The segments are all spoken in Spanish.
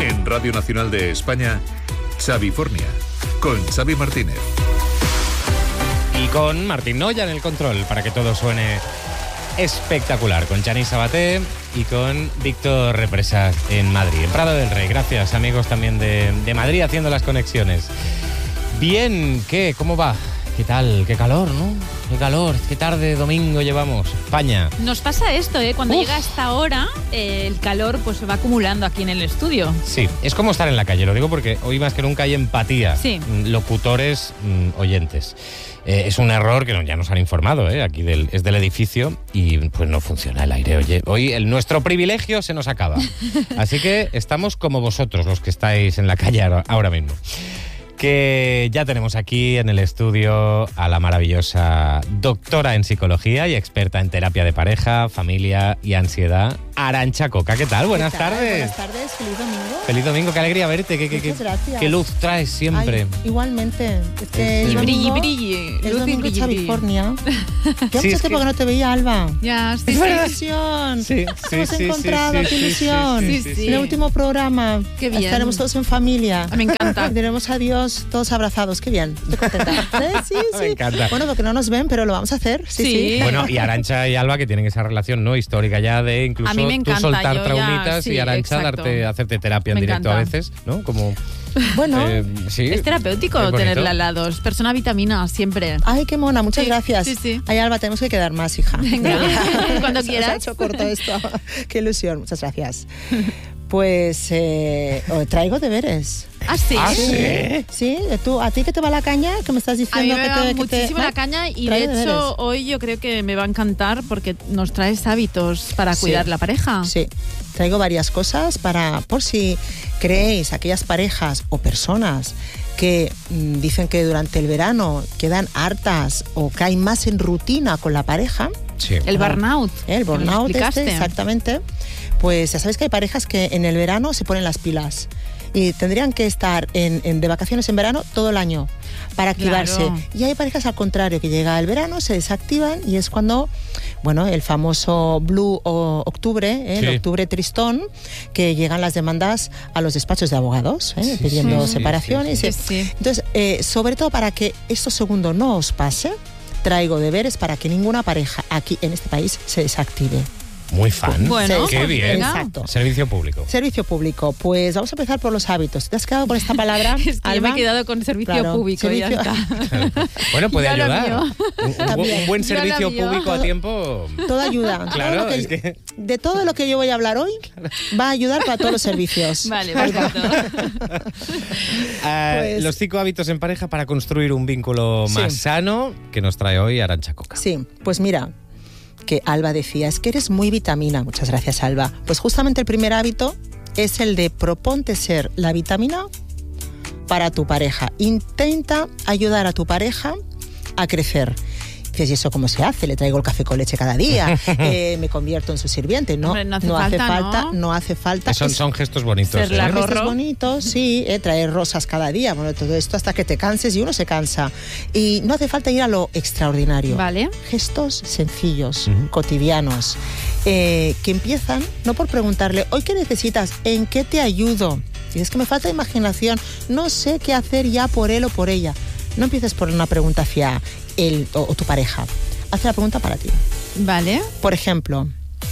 En Radio Nacional de España, Xavifornia, con Xavi Martínez. Y con Martín Noya en el control, para que todo suene espectacular, con Chani Sabaté y con Víctor Represas en Madrid, en Prado del Rey. Gracias, amigos también de Madrid, haciendo las conexiones. Bien, ¿qué? ¿Cómo va? ¿Qué tal? Qué calor, ¿no? Qué calor, qué tarde domingo llevamos. España. Nos pasa esto, cuando llega esta hora, el calor pues se va acumulando aquí en el estudio. Sí, es como estar en la calle, lo digo porque hoy más que nunca hay empatía. Sí. Locutores, oyentes. Es un error que ya nos han informado, aquí es del edificio y pues no funciona el aire. Oye, hoy nuestro privilegio se nos acaba. Así que estamos como vosotros, los que estáis en la calle ahora mismo. Que ya tenemos aquí en el estudio a la maravillosa doctora en psicología y experta en terapia de pareja, familia y ansiedad, Arantxa Coca. ¿Qué tal? Buenas tardes. Buenas tardes, feliz domingo. Feliz domingo, qué alegría verte. Muchas gracias. Qué luz traes siempre. Ay, igualmente. Es que Y el domingo, brilli. el Luz y domingo brilli. Xavifornia. Ya Sí, mucho es tiempo que no te veía, Alba. Ya, sí, ¡Qué sí. ilusión! Sí, Hemos encontrado, qué ilusión. sí. En el último programa. Qué bien. Estaremos todos en familia. Me encanta. Diremos adiós, todos abrazados. Qué bien. Estoy contenta. Sí. Me encanta. Bueno, porque no nos ven, pero lo vamos a hacer. Sí. Bueno, y Arantxa y Alba, que tienen esa relación no histórica ya de incluso A mí me tú encanta, soltar yo ya, traumitas sí, y Arantxa exacto. hacerte terapia en Me directo encanta. a veces, ¿no? Como Bueno. sí. Es terapéutico Es bonito. tenerla al lado. Es persona vitamina, siempre. Ay, qué mona, muchas Sí, gracias. sí. Ay, Alba, tenemos que quedar más, hija. Venga, cuando Se nos quieras. ha hecho corto esto. Qué ilusión, muchas gracias. Pues os traigo deberes. Ah, sí. Ah, ¿sí? Sí, ¿a ti que te va la caña? Que me estás A mí diciendo me que va te... muchísimo la caña y de Traigo hecho deberes. hoy yo creo que me va a encantar porque nos traes hábitos para Sí. cuidar la pareja. Sí, traigo varias cosas por si creéis, aquellas parejas o personas que dicen que durante el verano quedan hartas o caen más en rutina con la pareja. Sí. El burnout. El que me burnout explicaste. exactamente. Pues ya sabéis que hay parejas que en el verano se ponen las pilas y tendrían que estar de vacaciones en verano todo el año para activarse. Claro. Y hay parejas al contrario, que llega el verano, se desactivan y es cuando, bueno, el famoso Blue o octubre, Sí. el octubre tristón, que llegan las demandas a los despachos de abogados, Sí, pidiendo sí, separaciones. sí, sí. Entonces, sobre todo para que esto segundo no os pase, traigo deberes para que ninguna pareja aquí en este país se desactive. Muy fan. Bueno, qué pues bien. venga. Exacto. Servicio público. Servicio público. Pues vamos a empezar por los hábitos. ¿Te has quedado con esta palabra, Es que yo me Alba? he quedado con servicio Claro, público y ya servicio- está. Bueno, puede Yo lo ayudar. mío. Un buen Yo lo servicio mío. público a tiempo. Todo ayuda. Claro, Todo lo es que- De todo lo que yo voy a hablar hoy va a ayudar para todos los servicios. Vale, perfecto. Pues- Los 5 hábitos en pareja para construir un vínculo Sí. más sano que nos trae hoy Arantxa Coca. Sí, pues mira, que Alba decía, es que eres muy vitamina. Muchas gracias, Alba. Pues justamente el primer hábito es el de proponte ser la vitamina para tu pareja. Intenta ayudar a tu pareja a crecer. Dices, ¿y eso cómo se hace? Le traigo el café con leche cada día, me convierto en su sirviente. No, Hombre, no hace hace falta, falta, ¿no? no hace falta. Son gestos bonitos. Ser la Gestos Rorro. bonitos, sí, traer rosas cada día, bueno, todo esto hasta que te canses y uno se cansa. Y no hace falta ir a lo extraordinario. Vale. Gestos sencillos, Ujú. cotidianos, que empiezan no por preguntarle, ¿hoy qué necesitas? ¿En qué te ayudo? Y es que me falta imaginación, no sé qué hacer ya por él o por ella. No empieces por una pregunta hacia él o tu pareja. Haz la pregunta para ti. Vale. Por ejemplo,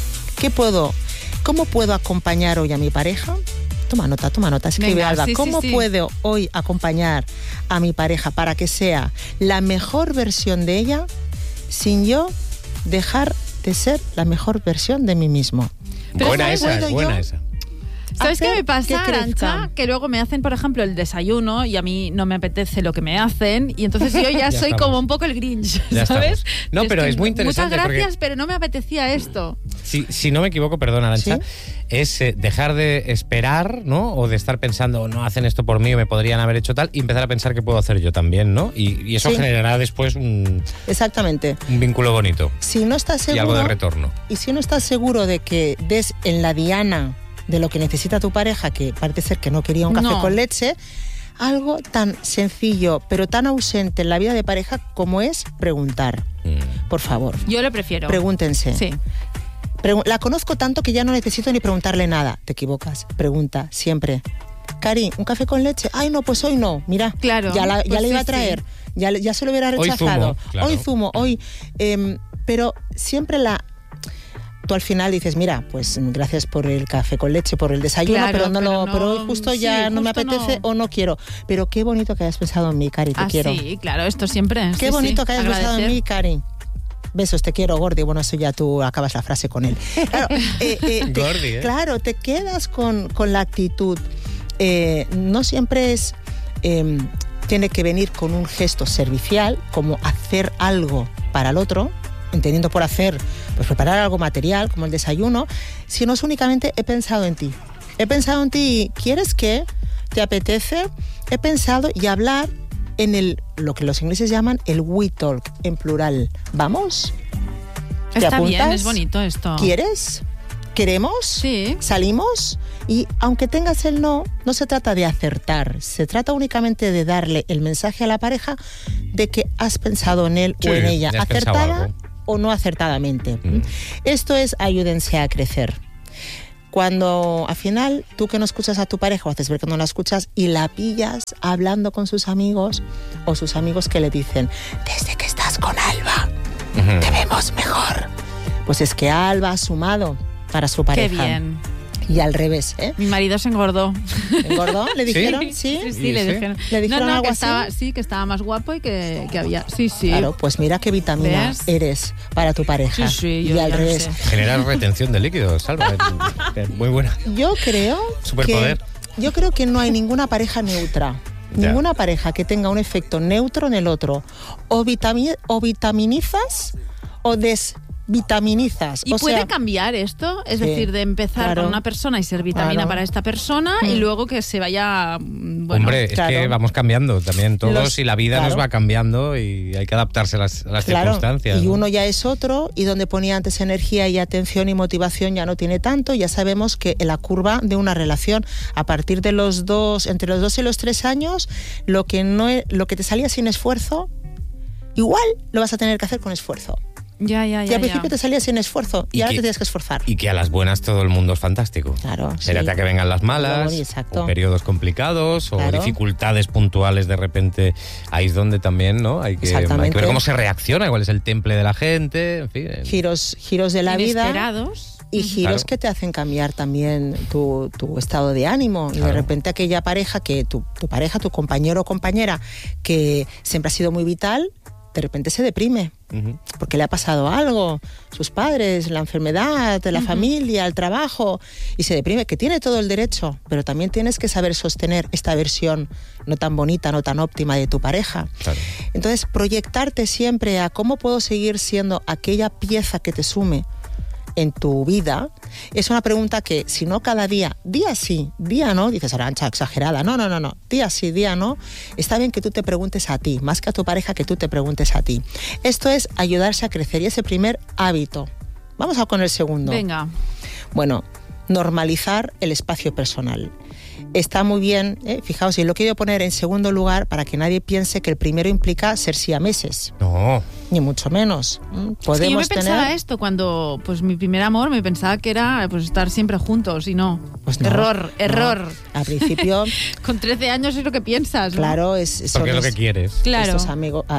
¿cómo puedo acompañar hoy a mi pareja? Toma nota, escribe Venga, Alba. sí, sí, ¿Cómo sí. puedo hoy acompañar a mi pareja para que sea la mejor versión de ella sin yo dejar de ser la mejor versión de mí mismo? Pero Buena ¿sabes? esa, es ¿Puedo buena yo? esa. ¿Sabes qué Hacer me pasa, que crezca. Arantxa? Que luego me hacen, por ejemplo, el desayuno y a mí no me apetece lo que me hacen y entonces yo ya soy estamos. como un poco el Grinch, Ya ¿sabes? estamos. No, pero que es muy interesante Muchas gracias, porque- pero no me apetecía esto. Si no me equivoco, perdón, Arantxa, ¿Sí? es dejar de esperar, ¿no? O de estar pensando, no hacen esto por mí o me podrían haber hecho tal, y empezar a pensar que puedo hacer yo también, ¿no? Y eso Sí. generará después un Exactamente. vínculo bonito Si no estás y algo seguro, de retorno. y si no estás seguro de que des en la diana de lo que necesita tu pareja, que parece ser que no quería un café No. con leche, algo tan sencillo pero tan ausente en la vida de pareja como es preguntar. Por favor, Yo lo prefiero. pregúntense. Sí. La conozco tanto que ya no necesito ni preguntarle nada. Te equivocas. Pregunta siempre. Cari, ¿un café con leche? Ay, no, pues hoy no. Mira, claro, ya pues le iba a sí, traer. sí. Ya se lo hubiera rechazado. Hoy zumo, claro. Hoy zumo, hoy. Pero siempre tú al final dices, mira, pues gracias por el café con leche, por el desayuno, Claro, pero hoy justo ya no me apetece o no quiero. Pero qué bonito que hayas pensado en mí, Cari, te quiero. Sí, claro, esto siempre. Qué bonito que hayas pensado en agradecer. mí, Cari. Besos, te quiero, Gordi. Bueno, eso ya tú acabas la frase con él. Claro, Gordi, ¿eh? Claro, te quedas con la actitud. No siempre es... tiene que venir con un gesto servicial, como hacer algo para el otro, entendiendo por hacer, pues preparar algo material, como el desayuno, sino es únicamente he pensado en ti. He pensado en ti, ¿quieres qué? ¿Te apetece? He pensado y hablar en lo que los ingleses llaman el we talk, en plural. ¿Vamos? ¿Te Está apuntas? bien, es bonito esto. ¿Quieres? ¿Queremos? Sí. ¿Salimos? Y aunque tengas el no se trata de acertar, se trata únicamente de darle el mensaje a la pareja de que has pensado en él Sí, o en ella, has pensado acertada algo. o no acertadamente. Esto es ayúdense a crecer. Cuando al final tú que no escuchas a tu pareja o haces ver que no la escuchas y la pillas hablando con sus amigos o sus amigos que le dicen, desde que estás con Alba, te vemos mejor. Pues es que Alba ha sumado para su pareja. Qué bien. Y al revés, ¿eh? Mi marido se engordó. ¿Engordó? ¿Le dijeron? ¿Sí? Sí, le dijeron. ¿Le dijeron no, algo que así? estaba, sí, que estaba más guapo y que había. Sí. Claro, pues mira qué vitamina ¿Ves? eres para tu pareja. Sí, y yo al ya lo revés. sé. Genera retención de líquidos, Salva. Muy buena. Yo creo Superpoder. que no hay ninguna pareja neutra. Ya. Ninguna pareja que tenga un efecto neutro en el otro. O vitaminizas o desvitaminizas. ¿Y o puede sea, cambiar esto? Es Sí, decir, de empezar claro. con una persona y ser vitamina Claro. para esta persona y luego que se vaya... Bueno, Hombre, claro. es que vamos cambiando también todos y la vida claro. nos va cambiando y hay que adaptarse a las claro, circunstancias. y ¿no? uno ya es otro y donde ponía antes energía y atención y motivación ya no tiene tanto. Ya sabemos que en la curva de una relación a partir de entre los 2 y los 3 años, lo que te salía sin esfuerzo, igual lo vas a tener que hacer con esfuerzo. Ya. Y al principio te salía sin esfuerzo y Y ahora que- te tienes que esforzar. Y que a las buenas todo el mundo es fantástico. Claro, sí. Espérate a que vengan las malas, Luego, exacto. o periodos complicados, o Claro. dificultades puntuales de repente. Ahí es donde también, ¿no? Hay que Exactamente. ver cómo se reacciona, cuál es el temple de la gente, en fin. Giros de la vida. Inesperados. Y giros Claro. que te hacen cambiar también tu estado de ánimo. Y de Claro. repente aquella pareja que tu pareja, tu compañero o compañera, que siempre ha sido muy vital, de repente se deprime. Ujú. Porque le ha pasado algo, sus padres, la enfermedad, la familia, el trabajo, y se deprime, que tiene todo el derecho, pero también tienes que saber sostener esta versión no tan bonita, no tan óptima de tu pareja. Claro. Entonces, proyectarte siempre a cómo puedo seguir siendo aquella pieza que te sume en tu vida, es una pregunta que si no cada día sí, día no, dices Arantxa, exagerada, no, día sí, día no, está bien que tú te preguntes a ti, más que a tu pareja, que tú te preguntes a ti. Esto es ayudarse a crecer y ese primer hábito. Vamos a con el segundo. Venga. Bueno, normalizar el espacio personal. Está muy bien, fijaos, y lo quiero poner en segundo lugar para que nadie piense que el primero implica ser siameses, No, ni mucho menos. Podemos Es que yo me pensaba tener... esto cuando, pues mi primer amor, me pensaba que era pues estar siempre juntos y no. Pues no, Error. no. Al principio, Con 13 años es lo que piensas, ¿no? claro, porque es lo que quieres. Claro. estos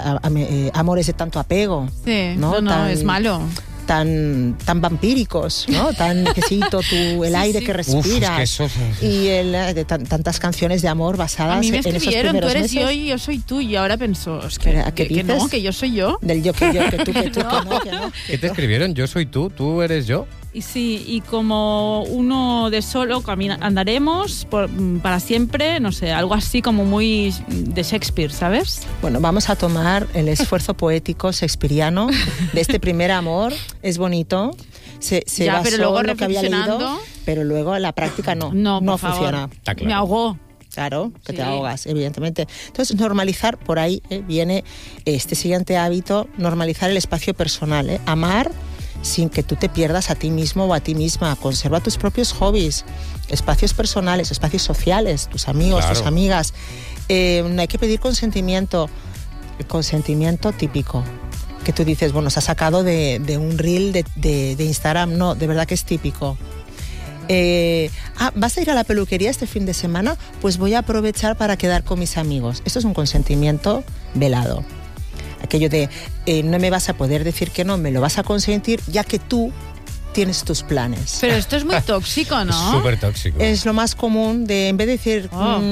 amores de tanto apego, Sí, ¿no? no, es malo. tan vampíricos, ¿no? Tan necesito el Sí, aire sí. que Uf, respiras. es que eso... Y tantas canciones de amor basadas A mí me en esos escribieron, tú primeros eres meses. yo y yo soy tú, y ahora pienso, es que, Pero, ¿a qué que no, dices? que yo soy yo. Del yo, que tú, que no, que no. ¿Qué te escribieron? Yo soy tú eres yo. Y sí, y como uno de solo andaremos para siempre, no sé, algo así como muy de Shakespeare, ¿sabes? Bueno, vamos a tomar el esfuerzo poético shakespeariano de este primer amor. Es bonito. Se Ya, basó pero luego en lo que había leído, reflexionando- pero luego la práctica no por favor. funciona. Está claro. Me ahogó. Claro, que Sí. te ahogas, evidentemente. Entonces, normalizar, por ahí viene este siguiente hábito, normalizar el espacio personal. Amar sin que tú te pierdas a ti mismo o a ti misma. Conserva tus propios hobbies, espacios personales, espacios sociales, tus amigos, Claro. tus amigas. No hay que pedir consentimiento típico. que tú dices, bueno, se ha sacado de un reel de Instagram. No, de verdad que es típico. ¿Vas a ir a la peluquería este fin de semana? Pues voy a aprovechar para quedar con mis amigos. Esto es un consentimiento velado. Aquello de no me vas a poder decir que no, me lo vas a consentir ya que tú tienes tus planes. Pero esto es muy tóxico, ¿no? Es súper tóxico. Es lo más común de, en vez de decir,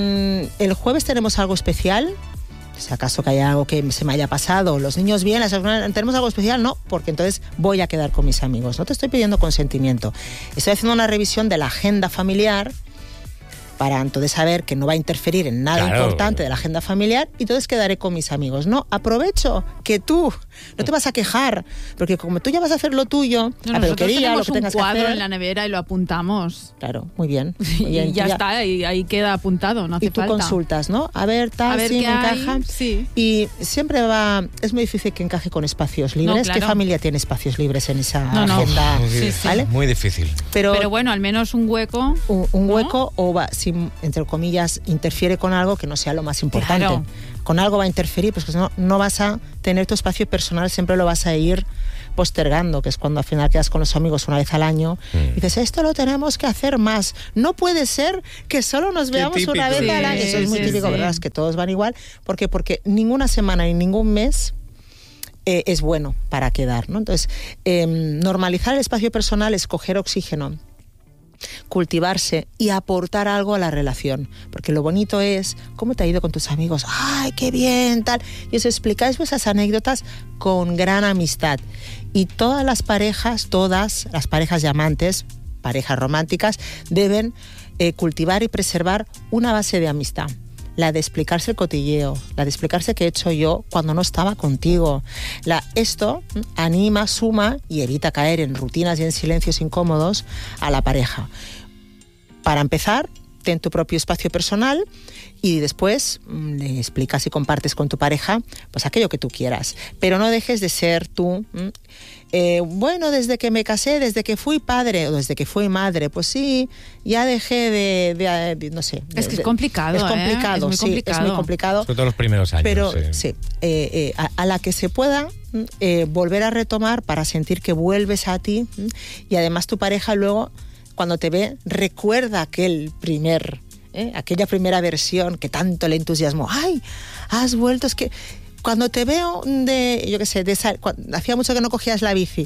el jueves tenemos algo especial, si acaso que haya algo que se me haya pasado, los niños bien, tenemos algo especial, no, porque entonces voy a quedar con mis amigos. No te estoy pidiendo consentimiento. Estoy haciendo una revisión de la agenda familiar para entonces saber que no va a interferir en nada importante de la agenda familiar y entonces quedaré con mis amigos. No, aprovecho que tú no te vas a quejar, porque como tú ya vas a hacer lo tuyo, la peluquería, lo que tengas que hacer... un cuadro en la nevera y lo apuntamos. Claro, muy bien. Y ya está, y ahí queda apuntado, no hace falta. Y tú consultas, ¿no? A ver, tal, si me encaja. Sí. Y siempre es muy difícil que encaje con espacios libres. No, claro. ¿Qué familia tiene espacios libres en esa agenda? ¿Vale? Muy difícil. Pero bueno, al menos un hueco. Un hueco, o va, si, entre comillas, interfiere con algo que no sea lo más importante. Claro. Con algo va a interferir, pues no vas a tener tu espacio personal, siempre lo vas a ir postergando, que es cuando al final quedas con los amigos una vez al año y dices, esto lo tenemos que hacer más. No puede ser que solo nos veamos una vez al año. Eso es muy típico, ¿verdad? Es que todos van igual. ¿Por qué? Porque ninguna semana ni ningún mes es bueno para quedar, ¿no? Entonces, normalizar el espacio personal es coger oxígeno, cultivarse y aportar algo a la relación, porque lo bonito es cómo te ha ido con tus amigos, ay, qué bien, tal, y os explicáis esas anécdotas con gran amistad. Y todas las parejas y amantes, parejas románticas, deben cultivar y preservar una base de amistad. La de explicarse el cotilleo, la de explicarse qué he hecho yo cuando no estaba contigo. Esto anima, suma y evita caer en rutinas y en silencios incómodos a la pareja. Para empezar, ten tu propio espacio personal y después le explicas y compartes con tu pareja pues aquello que tú quieras. Pero no dejes de ser tú. Bueno, desde que me casé, desde que fui padre o desde que fui madre, pues sí, ya dejé de no sé. Es que es complicado, es complicado, es muy complicado. Es muy complicado. Sobre todo los primeros años. Pero sí, a la que se pueda volver a retomar para sentir que vuelves a ti y además tu pareja luego, cuando te ve, recuerda aquella primera versión que tanto le entusiasmó. ¡Ay, has vuelto! Es que cuando te veo hacía mucho que no cogías la bici,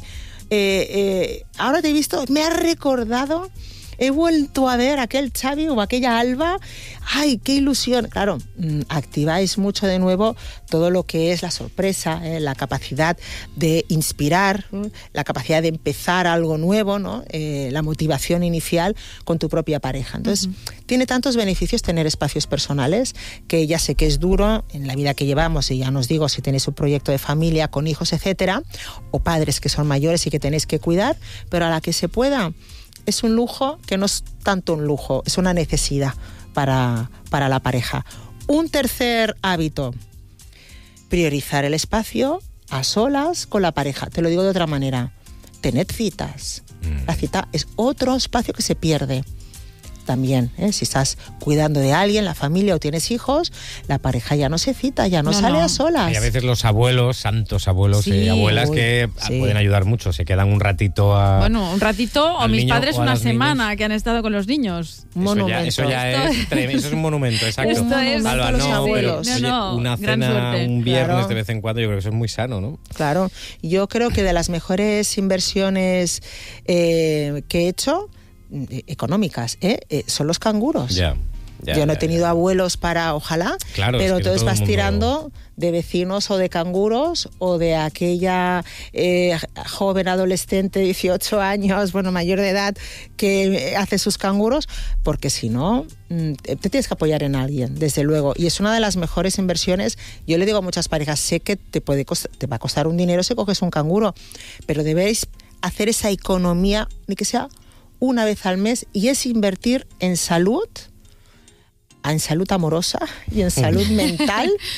ahora te he visto, me has recordado, he vuelto a ver aquel Xavi o aquella Alba, ¡ay, qué ilusión! Claro, activáis mucho de nuevo todo lo que es la sorpresa, la capacidad de inspirar, la capacidad de empezar algo nuevo, ¿no? La motivación inicial con tu propia pareja. Entonces, tiene tantos beneficios tener espacios personales, que ya sé que es duro en la vida que llevamos, y ya nos digo, si tenéis un proyecto de familia con hijos, etcétera, o padres que son mayores y que tenéis que cuidar, pero a la que se pueda. Es un lujo que no es tanto un lujo, es una necesidad para la pareja. Un tercer hábito, priorizar el espacio a solas con la pareja. Te lo digo de otra manera, tened citas. La cita es otro espacio que se pierde. También, si estás cuidando de alguien, la familia o tienes hijos, la pareja ya no se cita, ya no sale a solas. Y a veces los abuelos, santos abuelos y abuelas que pueden ayudar mucho, se quedan un ratito un ratito, o mis padres una semana que han estado con los niños. Eso ya es tremendo, eso es un monumento, exacto. Esto es Alba, los abuelos. Una cena un viernes de vez en cuando, yo creo que eso es muy sano, ¿no? Claro, yo creo que de las mejores inversiones que he hecho, económicas, son los canguros. Yo no he tenido abuelos ojalá, pero entonces vas tirando de vecinos o de canguros o de aquella joven adolescente de 18 años, mayor de edad, que hace sus canguros, porque si no, te tienes que apoyar en alguien, desde luego. Y es una de las mejores inversiones. Yo le digo a muchas parejas, sé que te va a costar un dinero si coges un canguro, pero debéis hacer esa economía, ni que sea una vez al mes, y es invertir en salud amorosa y en salud mental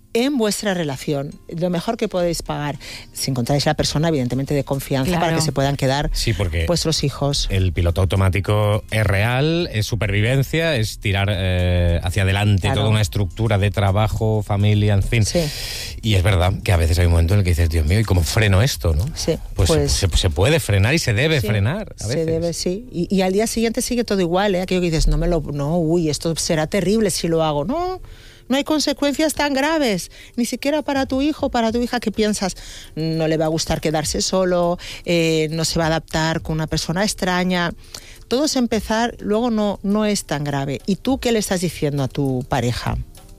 en vuestra relación, lo mejor que podéis pagar, si encontráis la persona evidentemente de confianza, Claro. para que se puedan quedar Sí, porque vuestros hijos. el piloto automático es real, es supervivencia, es tirar hacia adelante Claro. toda una estructura de trabajo, familia, en fin. Sí. Y es verdad que a veces hay un momento en el que dices, Dios mío, ¿y cómo freno esto? ¿no? Sí, Pues, pues- se puede frenar y se debe Sí, frenar a veces. Se debe, sí. Y al día siguiente sigue todo igual, ¿eh? Aquello que dices, uy, esto será terrible si lo hago. No hay consecuencias tan graves, ni siquiera para tu hijo, para tu hija, que piensas, no le va a gustar quedarse solo, no se va a adaptar con una persona extraña. Todo es empezar, luego no es tan grave. ¿Y tú qué le estás diciendo a tu pareja?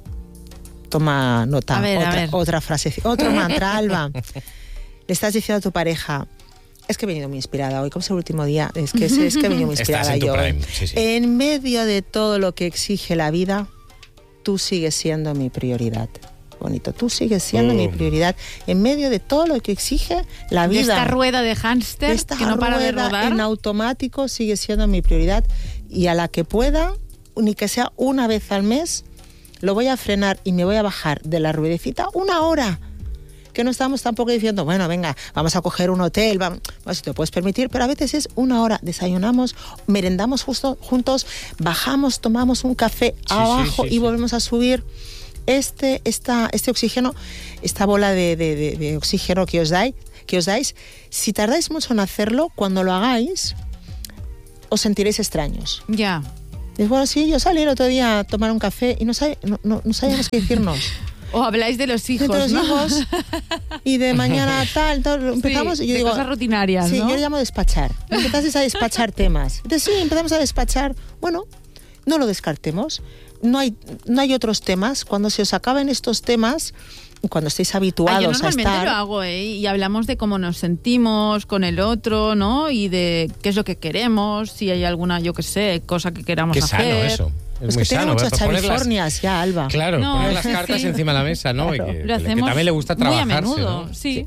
Toma nota, A ver. otra frase, otro mantra, Alba. Le estás diciendo a tu pareja, es que he venido muy inspirada hoy, como es el último día, es que he venido muy inspirada Estás en tu yo. prime, sí, sí. En medio de todo lo que exige la vida, tú sigues siendo mi prioridad. Bonito, tú sigues siendo mi prioridad. En medio de todo lo que exige la De vida. esta rueda de hámster Esta que no para de rueda rodar. en automático sigue siendo mi prioridad, y a la que pueda, ni que sea una vez al mes, lo voy a frenar y me voy a bajar de la ruedecita 1 hora. Que no estamos tampoco diciendo, bueno, venga, vamos a coger un hotel, bueno, si te puedes permitir, pero a veces es 1 hora. Desayunamos, merendamos justo juntos, bajamos, tomamos un café abajo y volvemos a subir. Este oxígeno, esta bola de oxígeno que os dais, si tardáis mucho en hacerlo, cuando lo hagáis, os sentiréis extraños. Ya. Y bueno, sí, yo salí el otro día a tomar un café y no sabíamos qué decirnos. O habláis de los hijos, De los ¿no? hijos, y de mañana tal, empezamos, Sí, y yo de digo, cosas rutinarias, sí, ¿no? yo le llamo despachar. Empezasteis a despachar temas. Entonces sí, empezamos a despachar. Bueno, no lo descartemos. No hay otros temas. Cuando se os acaben estos temas, cuando estéis habituados Yo a normalmente estar... lo hago, y hablamos de cómo nos sentimos con el otro, ¿no? Y de qué es lo que queremos, si hay alguna, yo qué sé, cosa que queramos Qué hacer. sano eso. Es Es muy que tiene sano. muchas poner las- chavifornias ya, Alba. Claro, No, poner las sí, cartas sí. encima de la mesa, ¿no? Claro. Y que Lo hacemos también le gusta muy a trabajarse, menudo. ¿no? Sí.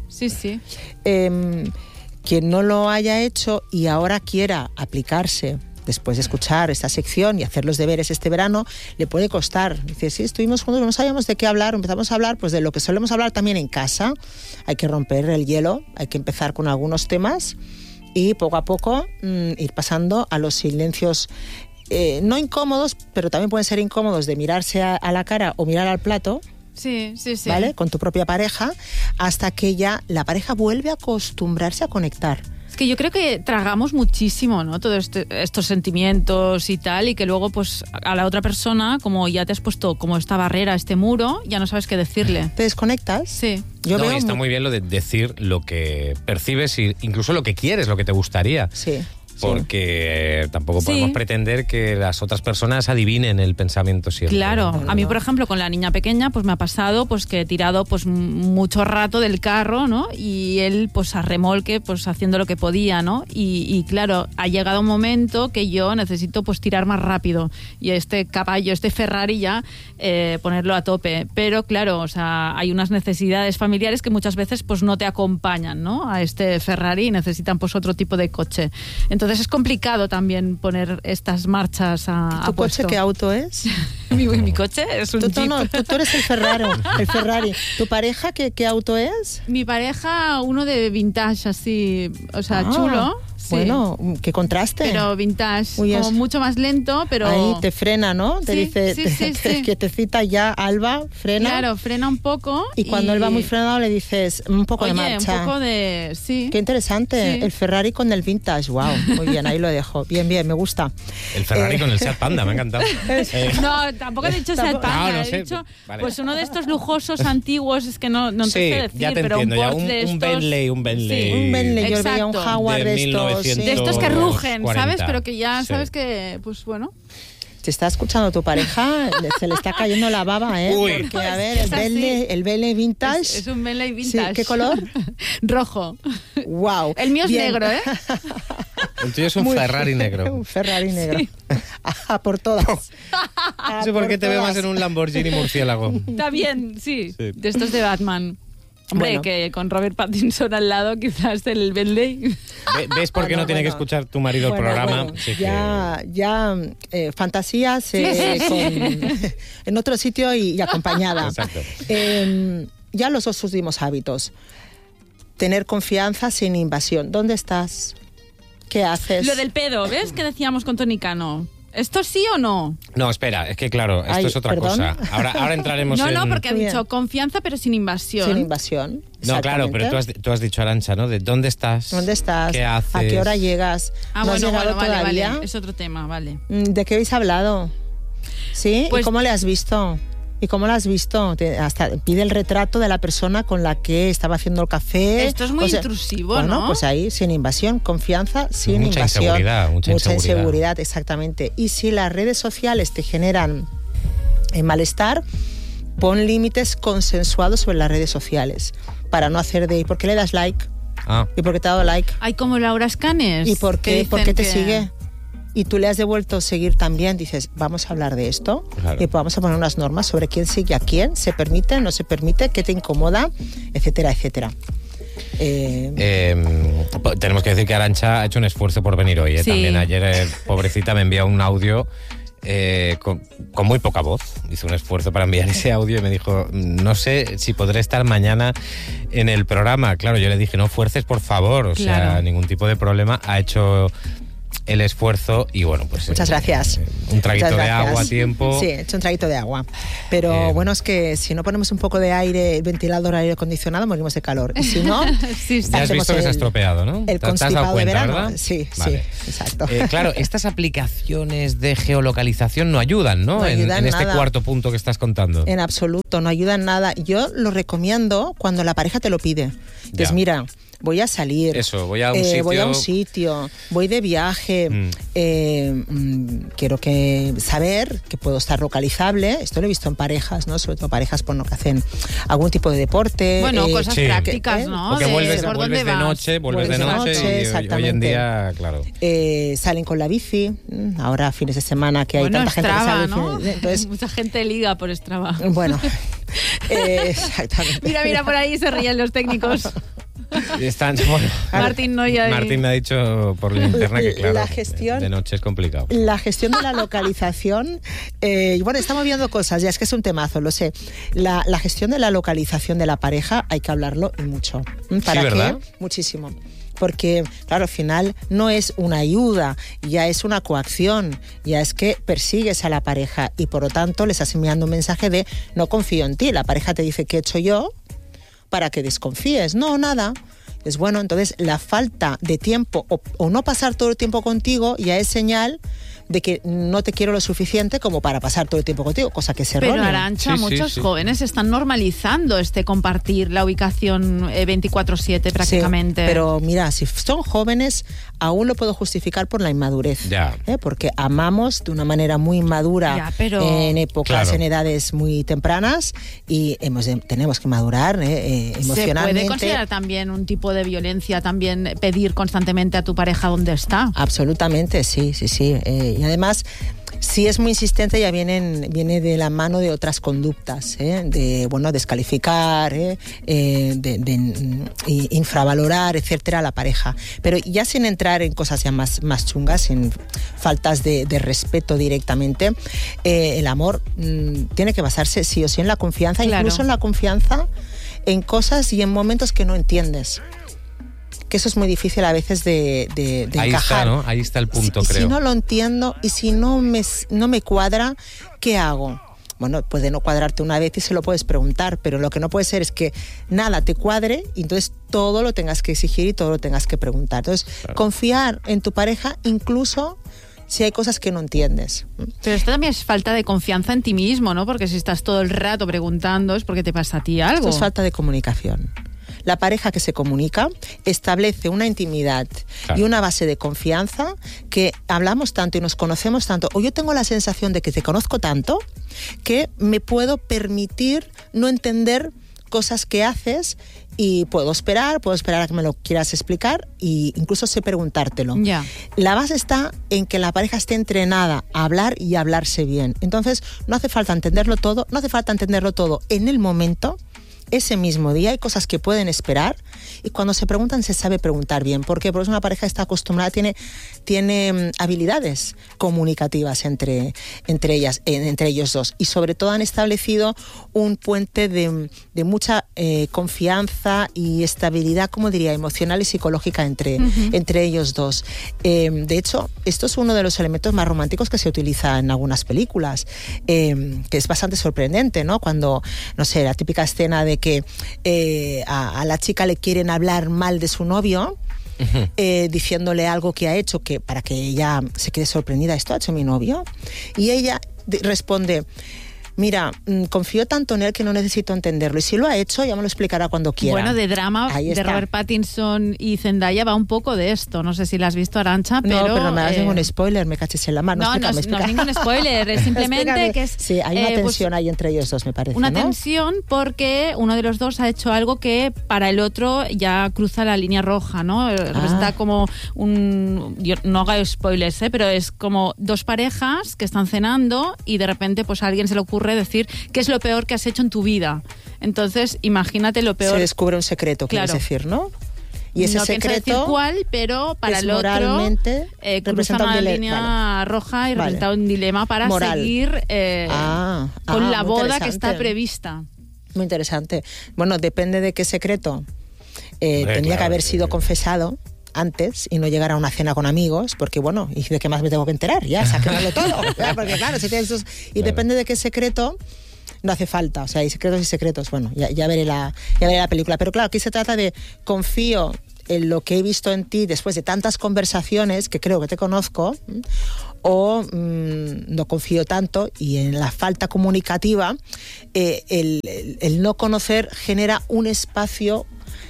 Quien no lo haya hecho y ahora quiera aplicarse después de escuchar esta sección y hacer los deberes este verano, le puede costar. Dice, sí, estuvimos juntos, no sabíamos de qué hablar, empezamos a hablar pues de lo que solemos hablar también en casa. Hay que romper el hielo, hay que empezar con algunos temas y poco a poco ir pasando a los silencios no incómodos, pero también pueden ser incómodos, de mirarse a la cara o mirar al plato, Sí. ¿vale? Con tu propia pareja, hasta que ya la pareja vuelve a acostumbrarse a conectar. Es que yo creo que tragamos muchísimo, ¿no? Todos estos sentimientos y tal, y que luego, pues, a la otra persona, como ya te has puesto como esta barrera, este muro, ya no sabes qué decirle. ¿Te desconectas? Sí. Yo No, veo y está muy bien lo de decir lo que percibes y incluso lo que quieres, lo que te gustaría. Sí. Porque tampoco podemos Sí. pretender que las otras personas adivinen el pensamiento siempre. Claro, a mí, por ejemplo, con la niña pequeña, pues me ha pasado pues que he tirado pues mucho rato del carro, ¿no? Y él pues a remolque, pues haciendo lo que podía, ¿no? Y claro, ha llegado un momento que yo necesito pues tirar más rápido y este caballo, este Ferrari ya ponerlo a tope. Pero claro, o sea, hay unas necesidades familiares que muchas veces pues no te acompañan, ¿no? A este Ferrari y necesitan pues otro tipo de coche. Entonces es complicado también poner estas marchas a ¿Tu puesto. coche qué auto es? Mi coche es un Tú Jeep. eres el Ferrari. ¿Tu pareja qué auto es? Mi pareja, uno de vintage, así, o sea, Ah, chulo. Sí. Bueno, qué contraste. Pero vintage, Uy, como es- mucho más lento, pero... Ahí te frena, ¿no? Te Sí, dice sí. que te cita ya, Alba, frena. Claro, frena un poco. Y cuando él va muy frenado le dices un poco Oye, de marcha. un poco de... Sí. Qué interesante. Sí. El Ferrari con el vintage. Wow, muy bien, ahí lo dejo. Bien, me gusta. El Ferrari con el Seat Panda, me ha encantado. No, tampoco he dicho Seat Tampoco- Panda, No, no he sé. dicho Vale. pues uno de estos lujosos antiguos, es que no Sí, te sé decir, ya te pero entiendo, un ya Porsche de un estos... Bentley, un Bentley. Sí. Un Bentley, yo veía un Exacto. Jaguar De de estos. 1900. De estos que rugen, 40. ¿sabes? Pero que ya Sí. sabes que, pues bueno... Te está escuchando tu pareja, se le está cayendo la baba, ¿eh? Uy. Porque, a ver, Es así. el Bentley vintage. Es un Bentley Sí, vintage. ¿qué color? Rojo. Wow. El mío es Bien. negro, ¿eh? El tuyo es un Muy- Ferrari negro. Un Ferrari negro. A por todas. No sé por qué te veo más en un Lamborghini murciélago. Está bien, sí. Sí. De estos de Batman. Hombre, Bueno. que con Robert Pattinson al lado quizás el Bentley. ¿Ves por qué no tiene que escuchar tu marido el programa? Sí, Fantasías en otro sitio y acompañada. Exacto. Ya los dos últimos hábitos. Tener confianza sin invasión. ¿Dónde estás? ¿Qué haces? Lo del pedo, ¿ves? Que decíamos con Tony Cano. ¿Esto sí o no? No, espera, es que claro, esto Ay, es otra ¿perdón? cosa. Ahora entraremos en... No, porque ha Bien. dicho confianza pero sin invasión. Sin invasión. No, claro, pero tú has dicho, Arantxa, ¿no? De ¿dónde estás? ¿Dónde estás? ¿Qué haces? ¿A qué hora llegas? Ah, ¿No has bueno, llegado vale, todavía? vale. Es otro tema, vale. ¿De qué habéis hablado? ¿Sí? Pues- ¿Y cómo le has visto? ¿Y cómo lo has visto? Hasta pide el retrato de la persona con la que estaba haciendo el café. Esto es muy intrusivo, bueno, ¿no? pues ahí, sin invasión, confianza, sin Mucha invasión. inseguridad, mucha inseguridad. inseguridad, exactamente. Y si las redes sociales te generan malestar, pon límites consensuados sobre las redes sociales para no hacer de ¿y por qué le das like? Ah, ¿Y por qué te ha dado like? Hay como Laura Escanes. ¿Y por que qué dicen te que- sigue? Y tú le has devuelto seguir también, dices, vamos a hablar de esto Claro. y vamos a poner unas normas sobre quién sigue a quién, se permite, no se permite, qué te incomoda, etcétera, etcétera. tenemos que decir que Arantxa ha hecho un esfuerzo por venir hoy. Sí. También ayer, pobrecita, me envió un audio con muy poca voz. Hizo un esfuerzo para enviar ese audio y me dijo, no sé si podré estar mañana en el programa. Claro, yo le dije, no fuerces, por favor. O sea, Claro. ningún tipo de problema. Ha hecho el esfuerzo y bueno, pues... Muchas gracias. Un traguito Muchas de gracias. agua a tiempo. Sí, he hecho un traguito de agua. Pero bueno, es que si no ponemos un poco de aire, ventilador, aire acondicionado, morimos de calor. Y si no, Sí, sí. Ya has hacemos visto que se ha estropeado, ¿no? el ¿Te has dado constipado de cuenta, verano. verdad? Sí, Vale. sí, exacto. Claro, estas aplicaciones de geolocalización no ayudan, ¿no? No ayudan en este nada. cuarto punto que estás contando. En absoluto, no ayuda en nada. Yo lo recomiendo cuando la pareja te lo pide. Dices, Ya. mira, voy a salir. Eso, voy a un sitio. Voy a un sitio, voy de viaje, quiero saber que puedo estar localizable. Esto lo he visto en parejas, ¿no? Sobre todo parejas que hacen algún tipo de deporte. Bueno, cosas sí. prácticas, ¿no? Porque De vuelves por de dónde vas. noche, vuelves de Vuelves de noche, noche, y hoy en exactamente. día, claro. Salen con la bici, ahora fines de semana que hay Bueno, tanta gente que Strava, sale. ¿no? Entonces, Mucha gente liga por Strava. bueno, exactamente. Mira, por ahí se ríen los técnicos. Están, bueno, Martín Noya. Martín me ha dicho por la interna que, claro, La gestión- de noche es complicado. La gestión de la localización, bueno, estamos viendo cosas, ya es que es un temazo, lo sé. La gestión de la localización de la pareja hay que hablarlo y mucho. ¿Para qué? ¿verdad? Muchísimo. Porque, claro, al final no es una ayuda, ya es una coacción, ya es que persigues a la pareja y por lo tanto le estás enviando un mensaje de no confío en ti. La pareja te dice, ¿qué he hecho yo para que desconfíes? No, nada. Es bueno, entonces la falta de tiempo o no pasar todo el tiempo contigo ya es señal de que no te quiero lo suficiente como para pasar todo el tiempo contigo, cosa que es errónea. Pero Arantxa, Sí, sí, muchos sí. jóvenes están normalizando compartir la ubicación 24/7 prácticamente. Sí, pero mira, si son jóvenes, aún lo puedo justificar por la inmadurez. Ya. Porque amamos de una manera muy madura Ya, pero- en épocas, Claro. en edades muy tempranas y tenemos que madurar ¿Se emocionalmente. puede considerar también un tipo de violencia, también pedir constantemente a tu pareja dónde está? Absolutamente, sí. Y además, si es muy insistente, ya viene de la mano de otras conductas, de descalificar, infravalorar, etcétera, a la pareja. Pero ya sin entrar en cosas ya más chungas, en faltas de respeto directamente, el amor tiene que basarse sí o sí en la confianza, Claro. incluso en la confianza en cosas y en momentos que no entiendes. Que eso es muy difícil a veces de Ahí encajar. está, ¿no? Ahí está el punto, Si creo. no lo entiendo y si no me cuadra, ¿qué hago? Bueno, puede no cuadrarte una vez y se lo puedes preguntar, pero lo que no puede ser es que nada te cuadre y entonces todo lo tengas que exigir y todo lo tengas que preguntar. Entonces, confiar en tu pareja incluso si hay cosas que no entiendes. Pero esto también es falta de confianza en ti mismo, ¿no? Porque si estás todo el rato preguntando es porque te pasa a ti algo. Esto es falta de comunicación. La pareja que se comunica establece una intimidad Claro. y una base de confianza que hablamos tanto y nos conocemos tanto, o yo tengo la sensación de que te conozco tanto que me puedo permitir no entender cosas que haces y puedo esperar a que me lo quieras explicar e incluso sé preguntártelo. Ya. La base está en que la pareja esté entrenada a hablar y a hablarse bien. Entonces, no hace falta entenderlo todo en el momento, ese mismo día, hay cosas que pueden esperar, y cuando se preguntan se sabe preguntar bien. ¿Por qué? Porque una pareja está acostumbrada, tiene habilidades comunicativas entre ellos dos, y sobre todo han establecido un puente de mucha confianza y estabilidad, como diría, emocional y psicológica entre ellos dos. De hecho, esto es uno de los elementos más románticos que se utiliza en algunas películas, que es bastante sorprendente, ¿no? Cuando, no sé, la típica escena de que a la chica le quieren hablar mal de su novio, diciéndole algo que ha hecho para que ella se quede sorprendida. ¿Esto ha hecho mi novio? Y ella responde: mira, confío tanto en él que no necesito entenderlo. Y si lo ha hecho, ya me lo explicará cuando quiera. Bueno, de drama de Robert Pattinson y Zendaya va un poco de esto. No sé si la has visto, Arantxa, pero... No, pero me hagas ningún spoiler, me caches en la mano. No es ningún spoiler, es simplemente que es... Sí, hay una tensión ahí entre ellos dos, me parece, Una ¿no? tensión porque uno de los dos ha hecho algo que para el otro ya cruza la línea roja, ¿no? Representa como yo no hago spoilers, pero es como dos parejas que están cenando y de repente pues a alguien se le ocurre decir qué es lo peor que has hecho en tu vida. Entonces, imagínate lo peor. Se descubre un secreto, quieres decir, ¿no? Y ese no secreto decir cuál, pero para el otro cruza una línea roja y representa un dilema para seguir con la boda que está prevista. Muy interesante. Bueno, depende de qué secreto. Tendría que haber sido confesado antes y no llegar a una cena con amigos, porque bueno, ¿y de qué más me tengo que enterar? Ya, sáquenlo todo. Porque claro, si tienes esos... Y depende de qué secreto, no hace falta. O sea, hay secretos y secretos. Bueno, ya veré la película. Pero claro, aquí se trata de confío en lo que he visto en ti después de tantas conversaciones que creo que te conozco, o no confío tanto, y en la falta comunicativa el no conocer genera un espacio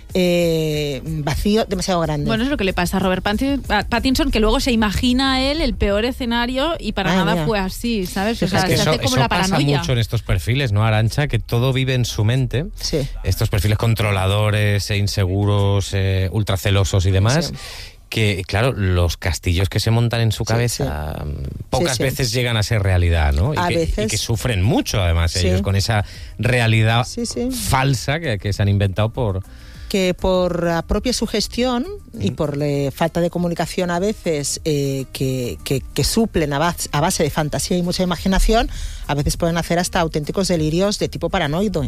vacío demasiado grande. Bueno, es lo que le pasa a Robert Pattinson, que luego se imagina a él el peor escenario y para nada fue así, ¿sabes? O sea, es que se hace como la paranoia. Pasa mucho en estos perfiles, ¿no, Arantxa? Que todo vive en su mente. Sí. Estos perfiles controladores, inseguros, ultracelosos y demás. Sí. Que, claro, los castillos que se montan en su cabeza pocas veces llegan a ser realidad, ¿no? Y que sufren mucho, además, ellos con esa realidad falsa que se han inventado que por la propia sugestión y por falta de comunicación a veces que suplen a base de fantasía y mucha imaginación, a veces pueden hacer hasta auténticos delirios de tipo paranoide,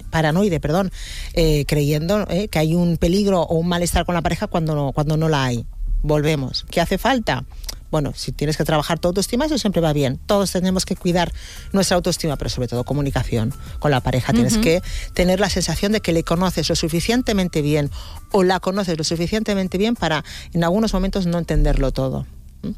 creyendo que hay un peligro o un malestar con la pareja cuando no la hay. Volvemos. ¿Qué hace falta? Bueno, si tienes que trabajar tu autoestima, eso siempre va bien. Todos tenemos que cuidar nuestra autoestima, pero sobre todo comunicación con la pareja. Tienes que tener la sensación de que le conoces lo suficientemente bien o la conoces lo suficientemente bien para en algunos momentos no entenderlo todo.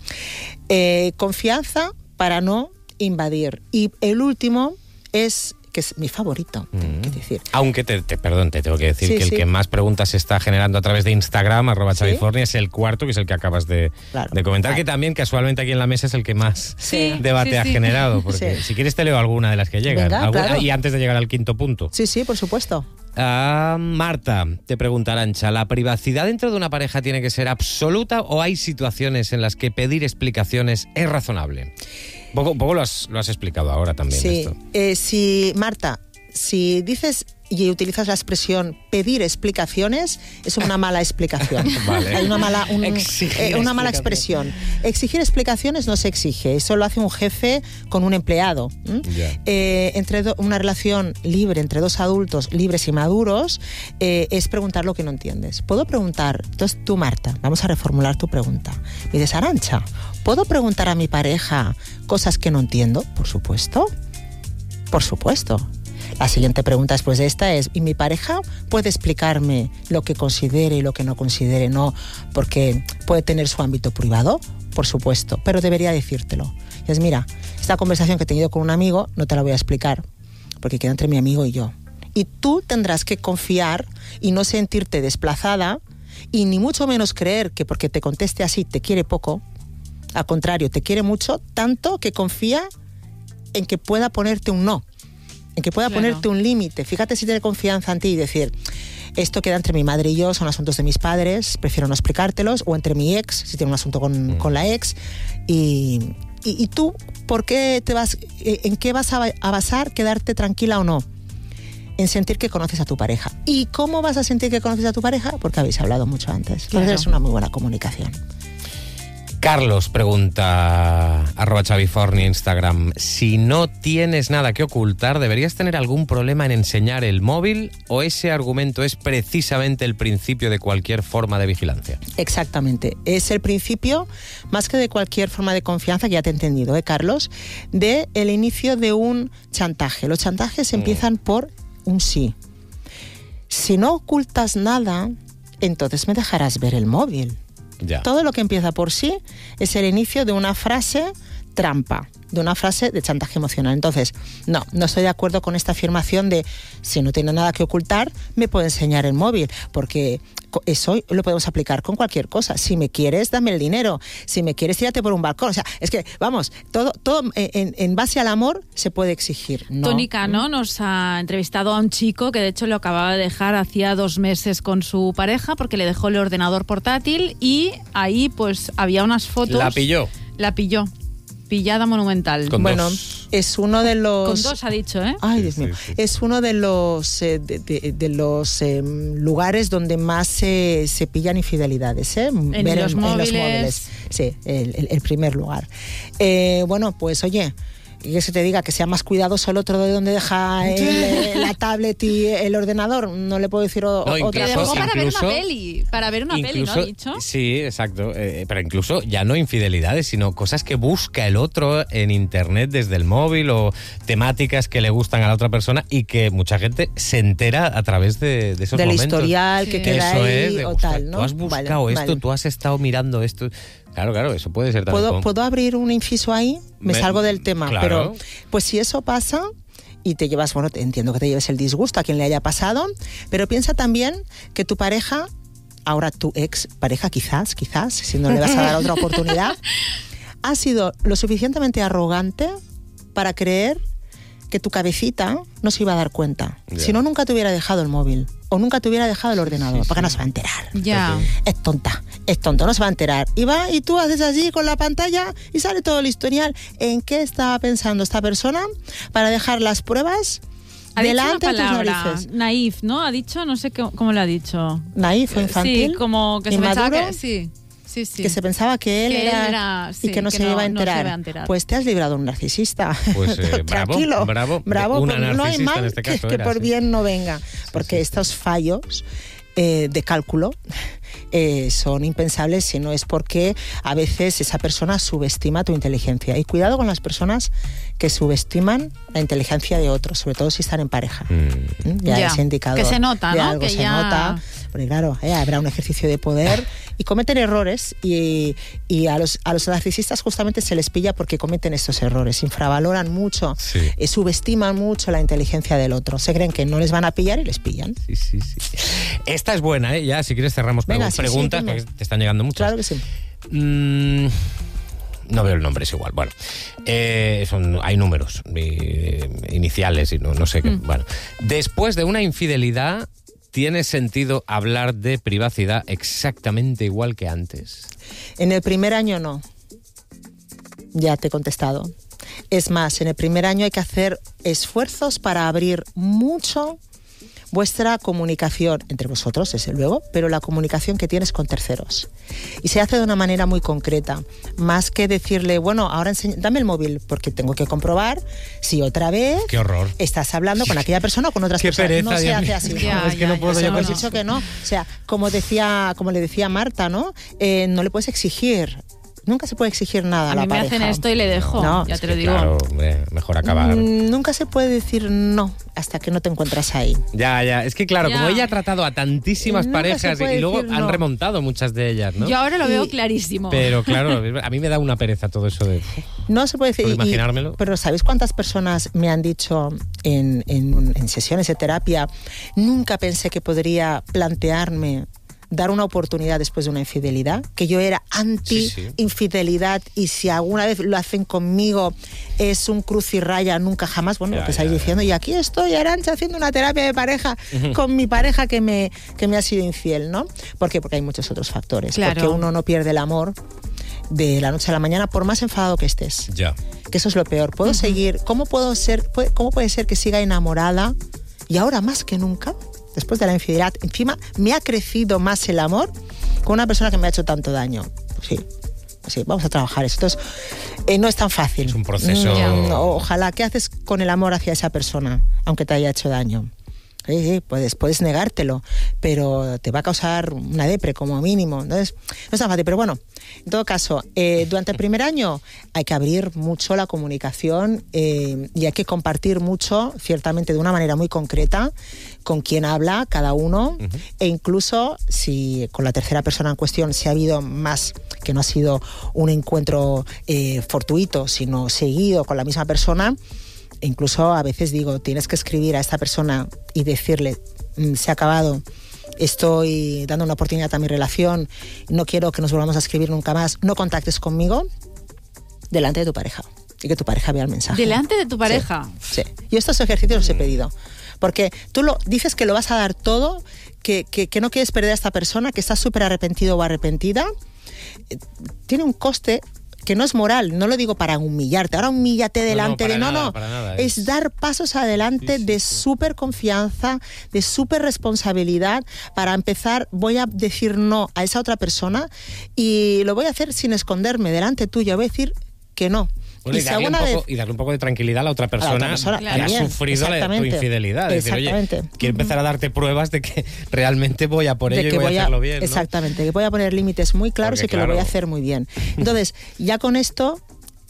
Confianza para no invadir. Y el último es... que es mi favorito, que decir. Aunque te tengo que decir que el que más preguntas se está generando a través de Instagram, @Xavifornia, es el cuarto, que es el que acabas de comentar, que también casualmente aquí en la mesa es el que más debate ha generado, porque si quieres te leo alguna de las que llegan. Venga, claro. Y antes de llegar al quinto punto. Sí, por supuesto. Marta, te pregunta Arantxa, ¿la privacidad dentro de una pareja tiene que ser absoluta o hay situaciones en las que pedir explicaciones es razonable? Un poco lo has explicado ahora también. Sí, esto. Marta, si dices y utilizas la expresión pedir explicaciones, es una mala explicación. Vale. Hay una mala expresión. Exigir explicaciones no se exige, eso lo hace un jefe con un empleado. Entre una relación libre entre dos adultos libres y maduros es preguntar lo que no entiendes. ¿Puedo preguntar? Entonces tú, Marta, vamos a reformular tu pregunta. Y dices, Arantxa, ¿puedo preguntar a mi pareja cosas que no entiendo? Por supuesto. Por supuesto. La siguiente pregunta después de esta es, ¿y mi pareja puede explicarme lo que considere y lo que no considere? No, porque puede tener su ámbito privado, por supuesto, pero debería decírtelo. Y es, mira, esta conversación que he tenido con un amigo no te la voy a explicar, porque queda entre mi amigo y yo. Y tú tendrás que confiar y no sentirte desplazada y ni mucho menos creer que porque te conteste así te quiere poco. Al contrario, te quiere mucho, tanto que confía en que pueda ponerte un no. En que pueda ponerte un límite. Fíjate si tiene confianza en ti y decir, esto queda entre mi madre y yo, son asuntos de mis padres, prefiero no explicártelos, o entre mi ex, si tiene un asunto con la ex, y tú, ¿por qué en qué vas a basar quedarte tranquila o no? en sentir que conoces a tu pareja. ¿Y cómo vas a sentir que conoces a tu pareja? Porque habéis hablado mucho antes. Claro. Entonces es una muy buena comunicación. Carlos pregunta, @Xaviforni Instagram, si no tienes nada que ocultar, ¿deberías tener algún problema en enseñar el móvil o ese argumento es precisamente el principio de cualquier forma de vigilancia? Exactamente. Es el principio, más que de cualquier forma de confianza, que ya te he entendido, Carlos, de el inicio de un chantaje. Los chantajes empiezan por un sí. Si no ocultas nada, entonces me dejarás ver el móvil. Ya. Todo lo que empieza por sí es el inicio de una frase trampa, de una frase de chantaje emocional. Entonces, no estoy de acuerdo con esta afirmación de si no tiene nada que ocultar, me puede enseñar el móvil, porque eso lo podemos aplicar con cualquier cosa. Si me quieres, dame el dinero. Si me quieres, tírate por un balcón. O sea, es que, vamos, todo en base al amor se puede exigir. ¿No? Tony Cano nos ha entrevistado a un chico que de hecho lo acababa de dejar hacía 2 meses con su pareja porque le dejó el ordenador portátil y ahí pues había unas fotos. ¿La pilló? La pilló. Pillada monumental. Con bueno, dos. Es uno de los... Con 2 ha dicho, ¿eh? Ay, Sí, Dios mío. sí. Es uno de los lugares donde más se pillan infidelidades, ¿eh? En los móviles. Sí, el primer lugar. Bueno, pues oye, y que se te diga que sea más cuidadoso el otro de donde deja la tablet y el ordenador, no le puedo decir otra Le incluso- dejó cosa. para ver una incluso- peli. Para ver una peli, ¿no ha dicho? Sí, exacto. Pero incluso ya no infidelidades, sino cosas que busca el otro en internet desde el móvil o temáticas que le gustan a la otra persona y que mucha gente se entera a través de esos Del momentos. historial Sí. que queda Eso ahí es, de, o ostras, tal, ¿no? tú has buscado Vale, esto, vale. tú has estado mirando esto. Claro, eso puede ser también. ¿Puedo abrir un inciso ahí? Me salgo del tema, claro. pero pues si eso pasa y te llevas, bueno, entiendo que te lleves el disgusto a quien le haya pasado, pero piensa también que tu pareja, ahora tu ex pareja quizás, si no le vas a dar otra oportunidad, ha sido lo suficientemente arrogante para creer que tu cabecita no se iba a dar cuenta. Ya. Si no, nunca te hubiera dejado el móvil o nunca te hubiera dejado el ordenador, porque no se va a enterar. Ya. Es tonto, no se va a enterar. Y va y tú haces así con la pantalla y sale todo el historial. ¿En qué estaba pensando esta persona para dejar las pruebas Ha dicho una delante de tus palabra, narices? naif, ¿no? Ha dicho, no sé cómo lo ha dicho. Naif o infantil. Sí, como que se pensaba inmaduro, que... Sí. que se pensaba que él Que él era, era, sí, y que no que se iba a no se enterar. iba a enterar. Pues te has librado de un narcisista. Pues, Tranquilo. bravo. Una pues no hay narcisista mal en este caso que era, por sí. bien no venga. Porque estos fallos de cálculo son impensables si no es porque a veces esa persona subestima tu inteligencia. Y cuidado con las personas que subestiman la inteligencia de otros, sobre todo si están en pareja. Ya es indicador. Que se nota, de ¿no? algo Que se ya... nota. Porque claro, habrá un ejercicio de poder y cometen errores y a los narcisistas justamente se les pilla porque cometen estos errores. Infravaloran mucho, Sí. subestiman mucho la inteligencia del otro. Se creen que no les van a pillar y les pillan. Sí. Esta es buena, ¿eh? Ya, si quieres cerramos Venga, sí, preguntas, dime. porque te están llegando muchas. Claro que sí. No veo el nombre, es igual. Bueno, hay números iniciales y no sé qué. Bueno, después de una infidelidad, ¿tiene sentido hablar de privacidad exactamente igual que antes? En el primer año no. Ya te he contestado. Es más, en el primer año hay que hacer esfuerzos para abrir mucho vuestra comunicación entre vosotros, desde luego, pero la comunicación que tienes con terceros. Y se hace de una manera muy concreta, más que decirle, bueno, ahora dame el móvil, porque tengo que comprobar si otra vez ¡Qué horror! estás hablando con aquella persona o con otras ¡Qué personas. pereza, No se Dios hace mío! así. Ya, Es que no puedo ya, yo Hemos con dicho que no. O sea, como le decía Marta, ¿no? No le puedes exigir. Nunca se puede exigir nada a A la mí me pareja. hacen esto y le dejo, No, ya Es te lo que, digo. Claro, mejor acabar. Nunca se puede decir no hasta que no te encuentras ahí. Ya. Es que claro, Ya. como ella ha tratado a tantísimas Nunca se parejas puede y luego decir han no. remontado muchas de ellas, ¿no? Yo ahora lo veo Y- clarísimo. Pero claro, a mí me da una pereza todo eso de... No se puede decir. Por imaginármelo. Pero ¿sabéis cuántas personas me han dicho en sesiones de terapia? Nunca pensé que podría plantearme dar una oportunidad después de una infidelidad, que yo era anti-infidelidad y si alguna vez lo hacen conmigo es un cruz y raya, nunca jamás, bueno, Ya, lo que estáis diciendo, y aquí estoy, Arantxa, haciendo una terapia de pareja con mi pareja que me ha sido infiel, ¿no? ¿Por qué? Porque hay muchos otros factores, Claro. porque uno no pierde el amor de la noche a la mañana, por más enfadado que estés. Ya. Que eso es lo peor. ¿Puedo seguir? ¿Cómo puede ser que siga enamorada Y ahora más que nunca, después de la infidelidad, encima me ha crecido más el amor con una persona que me ha hecho tanto daño. Sí, vamos a trabajar esto. Entonces, no es tan fácil. Es un proceso... Ojalá, ¿qué haces con el amor hacia esa persona, aunque te haya hecho daño? Sí, puedes negártelo, pero te va a causar una depre como mínimo. Entonces, no es tan fácil. Pero bueno, en todo caso, durante el primer año hay que abrir mucho la comunicación y hay que compartir mucho, ciertamente de una manera muy concreta, con quién habla cada uno, e incluso si con la tercera persona en cuestión si ha habido más, que no ha sido un encuentro fortuito, sino seguido con la misma persona. Incluso a veces digo, tienes que escribir a esta persona y decirle, se ha acabado, estoy dando una oportunidad a mi relación, no quiero que nos volvamos a escribir nunca más, no contactes conmigo delante de tu pareja y que tu pareja vea el mensaje. ¿Delante de tu pareja? Sí. Yo estos ejercicios los he pedido, porque tú dices que lo vas a dar todo, que no quieres perder a esta persona, que estás súper arrepentido o arrepentida, tiene un coste que no es moral, no lo digo para humillarte, ahora humíllate delante para nada, es dar pasos adelante de súper confianza, de súper responsabilidad. Para empezar, voy a decir no a esa otra persona y lo voy a hacer sin esconderme delante tuyo, voy a decir que no. Bueno, y darle un poco de tranquilidad a la otra persona, que ha sufrido tu infidelidad. Es decir, oye, quiero empezar a darte pruebas de que realmente voy a por ello y voy a hacerlo bien, ¿no? Exactamente, que voy a poner límites muy claros y que lo voy a hacer muy bien. Entonces, ya con esto,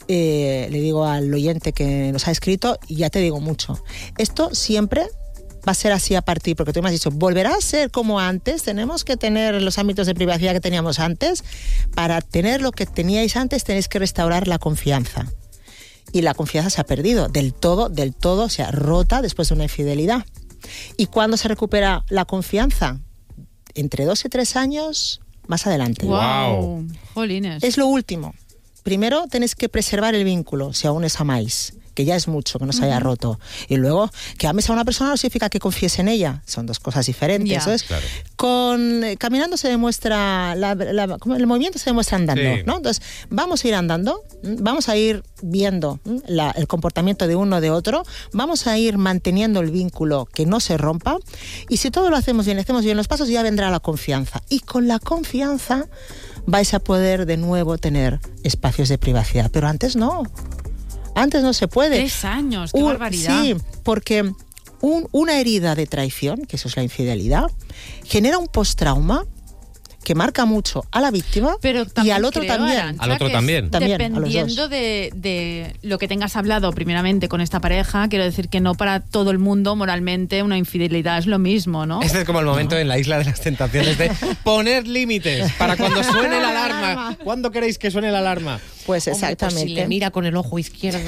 le digo al oyente que nos ha escrito, y ya te digo mucho, esto siempre va a ser así a partir, porque tú me has dicho, volverá a ser como antes, tenemos que tener los ámbitos de privacidad que teníamos antes. Para tener lo que teníais antes tenéis que restaurar la confianza. Y la confianza se ha perdido del todo, o sea, rota después de una infidelidad. ¿Y cuándo se recupera la confianza? Entre 2 y 3 años más adelante. ¡Wow! Jolines. Es lo último. Primero tenéis que preservar el vínculo, si aún os amáis, que ya es mucho que no se haya roto. Y luego, que ames a una persona no significa que confíes en ella. Son dos cosas diferentes. Entonces, caminando se demuestra, el movimiento se demuestra andando, ¿no? Entonces, vamos a ir andando, vamos a ir viendo el comportamiento de uno de otro, vamos a ir manteniendo el vínculo que no se rompa, y si todo lo hacemos bien los pasos, ya vendrá la confianza. Y con la confianza vais a poder de nuevo tener espacios de privacidad. Pero antes no. Antes no se puede. 3 años, qué barbaridad. Sí, porque una herida de traición, que eso es la infidelidad, genera un postrauma que marca mucho a la víctima y al otro también. Arancha, al otro también. Dependiendo de lo que tengas hablado primeramente con esta pareja, quiero decir que no para todo el mundo moralmente una infidelidad es lo mismo, ¿no? Este es como el momento en la Isla de las Tentaciones de poner límites para cuando suene la alarma. ¿Cuándo queréis que suene la alarma? Pues exactamente. Pues si le mira con el ojo izquierdo.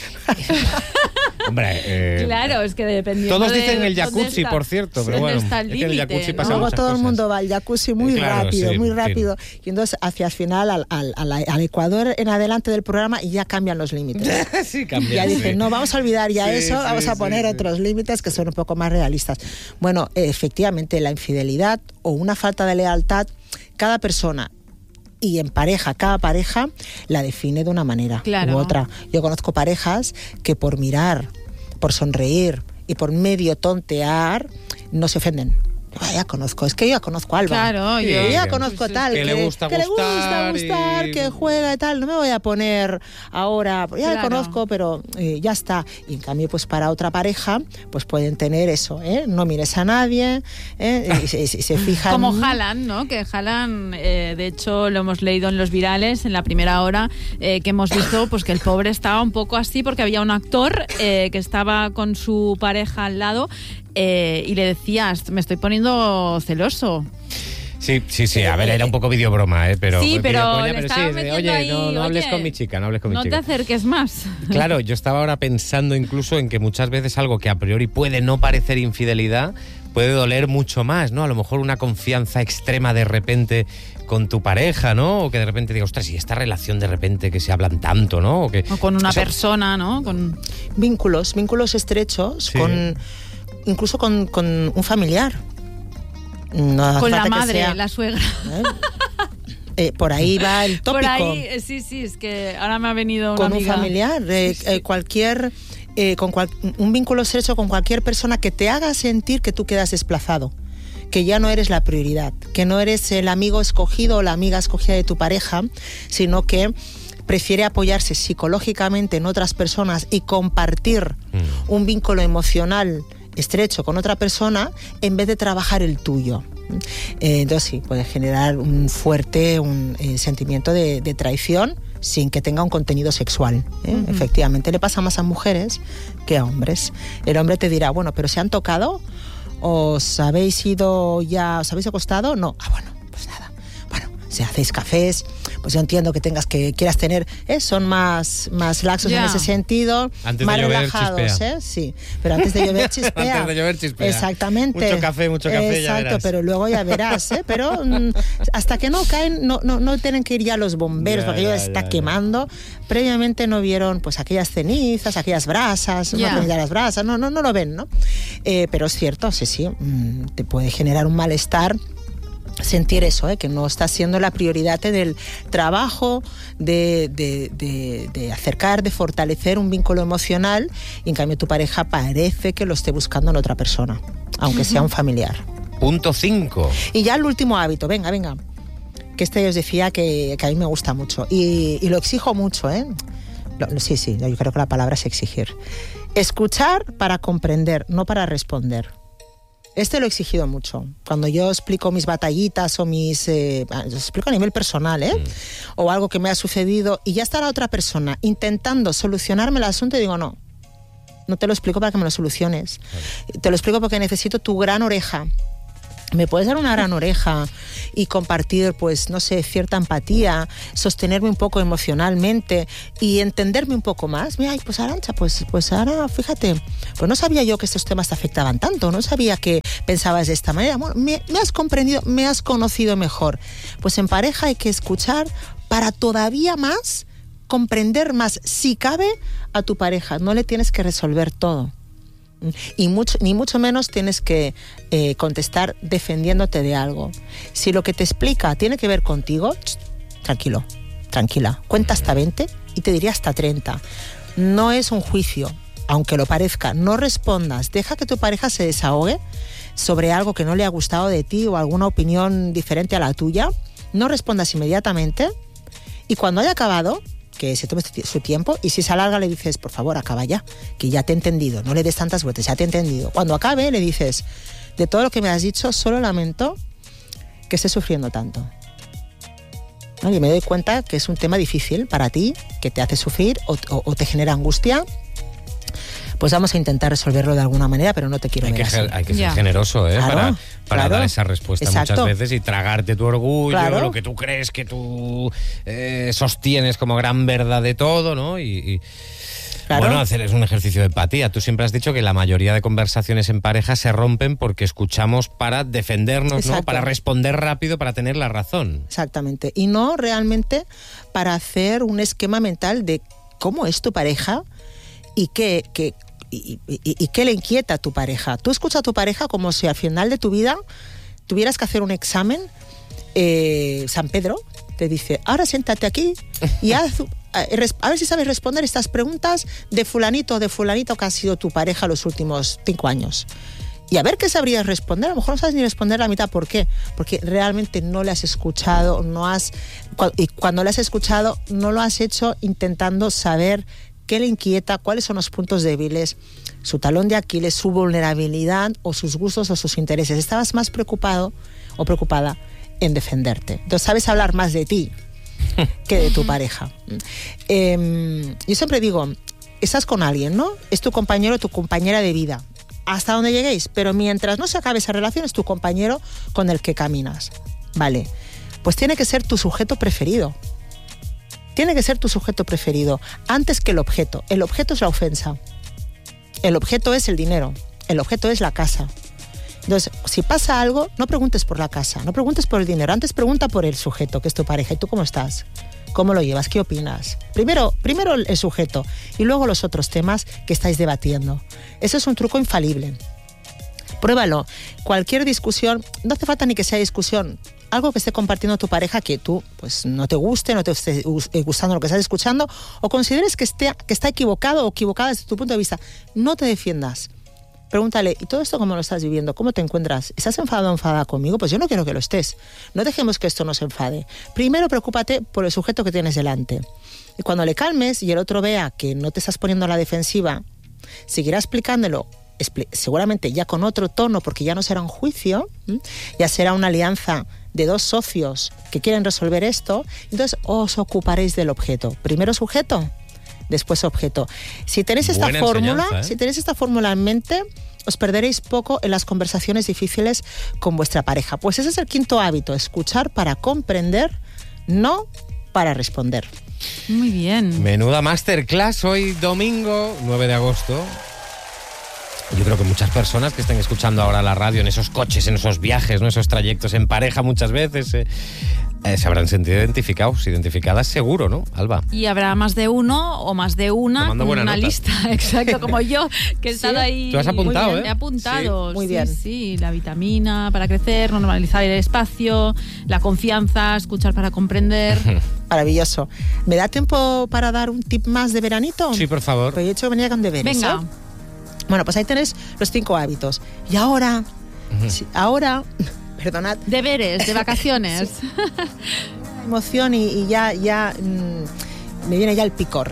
Hombre, claro, es que dependiendo. Todos dicen el jacuzzi, por cierto, pero bueno, está el es que en el jacuzzi pasa Luego muchas todo cosas. el mundo va al jacuzzi muy rápido. Y entonces hacia el final, al Ecuador en adelante del programa, ya cambian los límites. Sí, cambian. Ya dicen, no, vamos a olvidar ya eso, vamos a poner otros límites que son un poco más realistas. Bueno, efectivamente, la infidelidad o una falta de lealtad, cada persona y en pareja, cada pareja la define de una manera u otra. Yo conozco parejas que por mirar, por sonreír y por medio tontear no se ofenden. Ya conozco, es que yo ya conozco a Alba. Claro, yo ya conozco a tal. Que le gusta gustar, que juega y tal. No me voy a poner ahora, ya le conozco, pero ya está. Y en cambio, pues para otra pareja, pues pueden tener eso, no mires a nadie, y se fijan. Como Haaland, ¿no? Que Haaland, de hecho, lo hemos leído en los virales, en la primera hora, que hemos visto pues que el pobre estaba un poco así porque había un actor que estaba con su pareja al lado. Y le decías, me estoy poniendo celoso. Sí. A ver, era un poco videobroma, pero... Sí, pero le estaba metiendo ahí, no hables con mi chica, no hables con mi chica. No te acerques más. Claro, yo estaba ahora pensando incluso en que muchas veces algo que a priori puede no parecer infidelidad puede doler mucho más, ¿no? A lo mejor una confianza extrema de repente con tu pareja, ¿no? O que de repente digas, ostras, y esta relación de repente que se hablan tanto, ¿no? O con una persona, ¿no? Con vínculos estrechos, incluso con un familiar. No con la madre, la suegra. Por ahí va el tópico. Por ahí, sí, es que ahora me ha venido una con amiga. Un familiar, cualquier un vínculo estrecho con cualquier persona que te haga sentir que tú quedas desplazado, que ya no eres la prioridad, que no eres el amigo escogido o la amiga escogida de tu pareja, sino que prefiere apoyarse psicológicamente en otras personas y compartir un vínculo emocional estrecho con otra persona en vez de trabajar el tuyo. Entonces sí, puede generar un fuerte sentimiento de traición sin que tenga un contenido sexual. Efectivamente, le pasa más a mujeres que a hombres. El hombre te dirá, bueno, pero ¿se han tocado? ¿Os habéis ido ya, os habéis acostado? No. Ah, bueno, pues nada. Bueno, si hacéis cafés, pues yo entiendo que quieras tener, son más laxos en ese sentido, antes más de llover, relajados, chispea. Sí, pero antes de llover chispea. Antes de llover chispea. Exactamente. Mucho café, exacto, ya verás. Pero luego ya verás, pero hasta que no caen, no tienen que ir ya los bomberos, porque ya está quemando. Previamente no vieron pues aquellas cenizas, aquellas brasas, no ven ya las brasas, no lo ven, ¿no? Pero es cierto, sí, te puede generar un malestar sentir eso, que no está siendo la prioridad del trabajo, de acercar, de fortalecer un vínculo emocional, y en cambio tu pareja parece que lo esté buscando en otra persona, aunque sea un familiar. Punto 5. Y ya el último hábito, venga, que os decía que a mí me gusta mucho y lo exijo mucho, Sí, yo creo que la palabra es exigir. Escuchar para comprender, no para responder. Lo he exigido mucho. Cuando yo explico mis batallitas o los explico a nivel personal, o algo que me ha sucedido y ya está la otra persona intentando solucionarme el asunto, y digo, no te lo explico para que me lo soluciones. Vale. Te lo explico porque necesito tu gran oreja. Me puedes dar una gran oreja y compartir, pues, no sé, cierta empatía, sostenerme un poco emocionalmente y entenderme un poco más. Mira, pues Arantxa, pues ahora, fíjate, pues no sabía yo que estos temas te afectaban tanto, no sabía que pensabas de esta manera. Bueno, me has comprendido, me has conocido mejor. Pues en pareja hay que escuchar para todavía más comprender más, si cabe, a tu pareja. No le tienes que resolver todo. Y ni mucho menos tienes que contestar defendiéndote de algo. Si lo que te explica tiene que ver contigo, tranquilo, tranquila, cuenta hasta 20 y te diría hasta 30. No es un juicio, aunque lo parezca. No respondas, deja que tu pareja se desahogue sobre algo que no le ha gustado de ti o alguna opinión diferente a la tuya. No respondas inmediatamente, y cuando haya acabado, que se tome su tiempo, y si se alarga le dices, por favor, acaba ya, que ya te he entendido, no le des tantas vueltas, ya te he entendido. Cuando acabe le dices, de todo lo que me has dicho, solo lamento que estés sufriendo tanto. ¿No? Y me doy cuenta que es un tema difícil para ti, que te hace sufrir o te genera angustia. Pues vamos a intentar resolverlo de alguna manera, pero no te quiero ver así. Hay que ser generoso, Claro, para dar esa respuesta. Exacto. Muchas veces, y tragarte tu orgullo, lo que tú crees que tú sostienes como gran verdad de todo, ¿no? Bueno, es un ejercicio de empatía. Tú siempre has dicho que la mayoría de conversaciones en pareja se rompen porque escuchamos para defendernos, ¿no? Para responder rápido, para tener la razón. Exactamente. Y no realmente para hacer un esquema mental de cómo es tu pareja y qué le inquieta a tu pareja. Tú escuchas a tu pareja como si al final de tu vida tuvieras que hacer un examen. San Pedro te dice, ahora siéntate aquí y a ver si sabes responder estas preguntas de fulanito o de fulanito que ha sido tu pareja los últimos 5 años. Y a ver qué sabrías responder. A lo mejor no sabes ni responder la mitad. ¿Por qué? Porque realmente no le has escuchado, y cuando le has escuchado no lo has hecho intentando saber qué le inquieta, cuáles son los puntos débiles, su talón de Aquiles, su vulnerabilidad o sus gustos o sus intereses. Estabas más preocupado o preocupada en defenderte. Entonces sabes hablar más de ti que de tu pareja. Yo siempre digo, estás con alguien, ¿no? Es tu compañero o tu compañera de vida, hasta donde lleguéis, pero mientras no se acabe esa relación es tu compañero con el que caminas. Vale, pues tiene que ser tu sujeto preferido. Tiene que ser tu sujeto preferido antes que el objeto. El objeto es la ofensa. El objeto es el dinero. El objeto es la casa. Entonces, si pasa algo, no preguntes por la casa, no preguntes por el dinero. Antes pregunta por el sujeto, que es tu pareja. ¿Y tú cómo estás? ¿Cómo lo llevas? ¿Qué opinas? Primero el sujeto y luego los otros temas que estáis debatiendo. Eso es un truco infalible. Pruébalo. Cualquier discusión, no hace falta ni que sea discusión, algo que esté compartiendo tu pareja que tú pues no te guste, no te esté gustando lo que estás escuchando, o consideres que está equivocado o equivocada desde tu punto de vista, no te defiendas. Pregúntale, ¿y todo esto cómo lo estás viviendo? ¿Cómo te encuentras? ¿Estás enfadado o enfadada conmigo? Pues yo no quiero que lo estés. No dejemos que esto nos enfade. Primero, preocúpate por el sujeto que tienes delante. Y cuando le calmes y el otro vea que no te estás poniendo a la defensiva, seguirá explicándolo, seguramente ya con otro tono, porque ya no será un juicio, ya será una alianza de dos socios que quieren resolver esto. Entonces os ocuparéis del objeto. Primero sujeto, después objeto. Si tenéis esta fórmula en mente, os perderéis poco en las conversaciones difíciles con vuestra pareja. Pues ese es el quinto hábito: escuchar para comprender, no para responder. Muy bien. Menuda masterclass hoy domingo 9 de agosto. Yo creo que muchas personas que estén escuchando ahora la radio en esos coches, en esos viajes, ¿no? Esos trayectos en pareja muchas veces, se habrán sentido identificadas seguro, ¿no, Alba? Y habrá más de uno o más de una con una nota. lista, exacto, como yo, que he estado ahí. Tú has apuntado, bien, he apuntado, sí, muy bien. Sí, la vitamina para crecer, normalizar el espacio, la confianza, escuchar para comprender. Maravilloso. ¿Me da tiempo para dar un tip más de veranito? Sí, por favor. Pues yo he hecho que venía con deberes. Venga. Bueno, pues ahí tenéis los 5 hábitos. Y ahora, perdonad. Deberes, de vacaciones. Emoción y ya me viene ya el picor.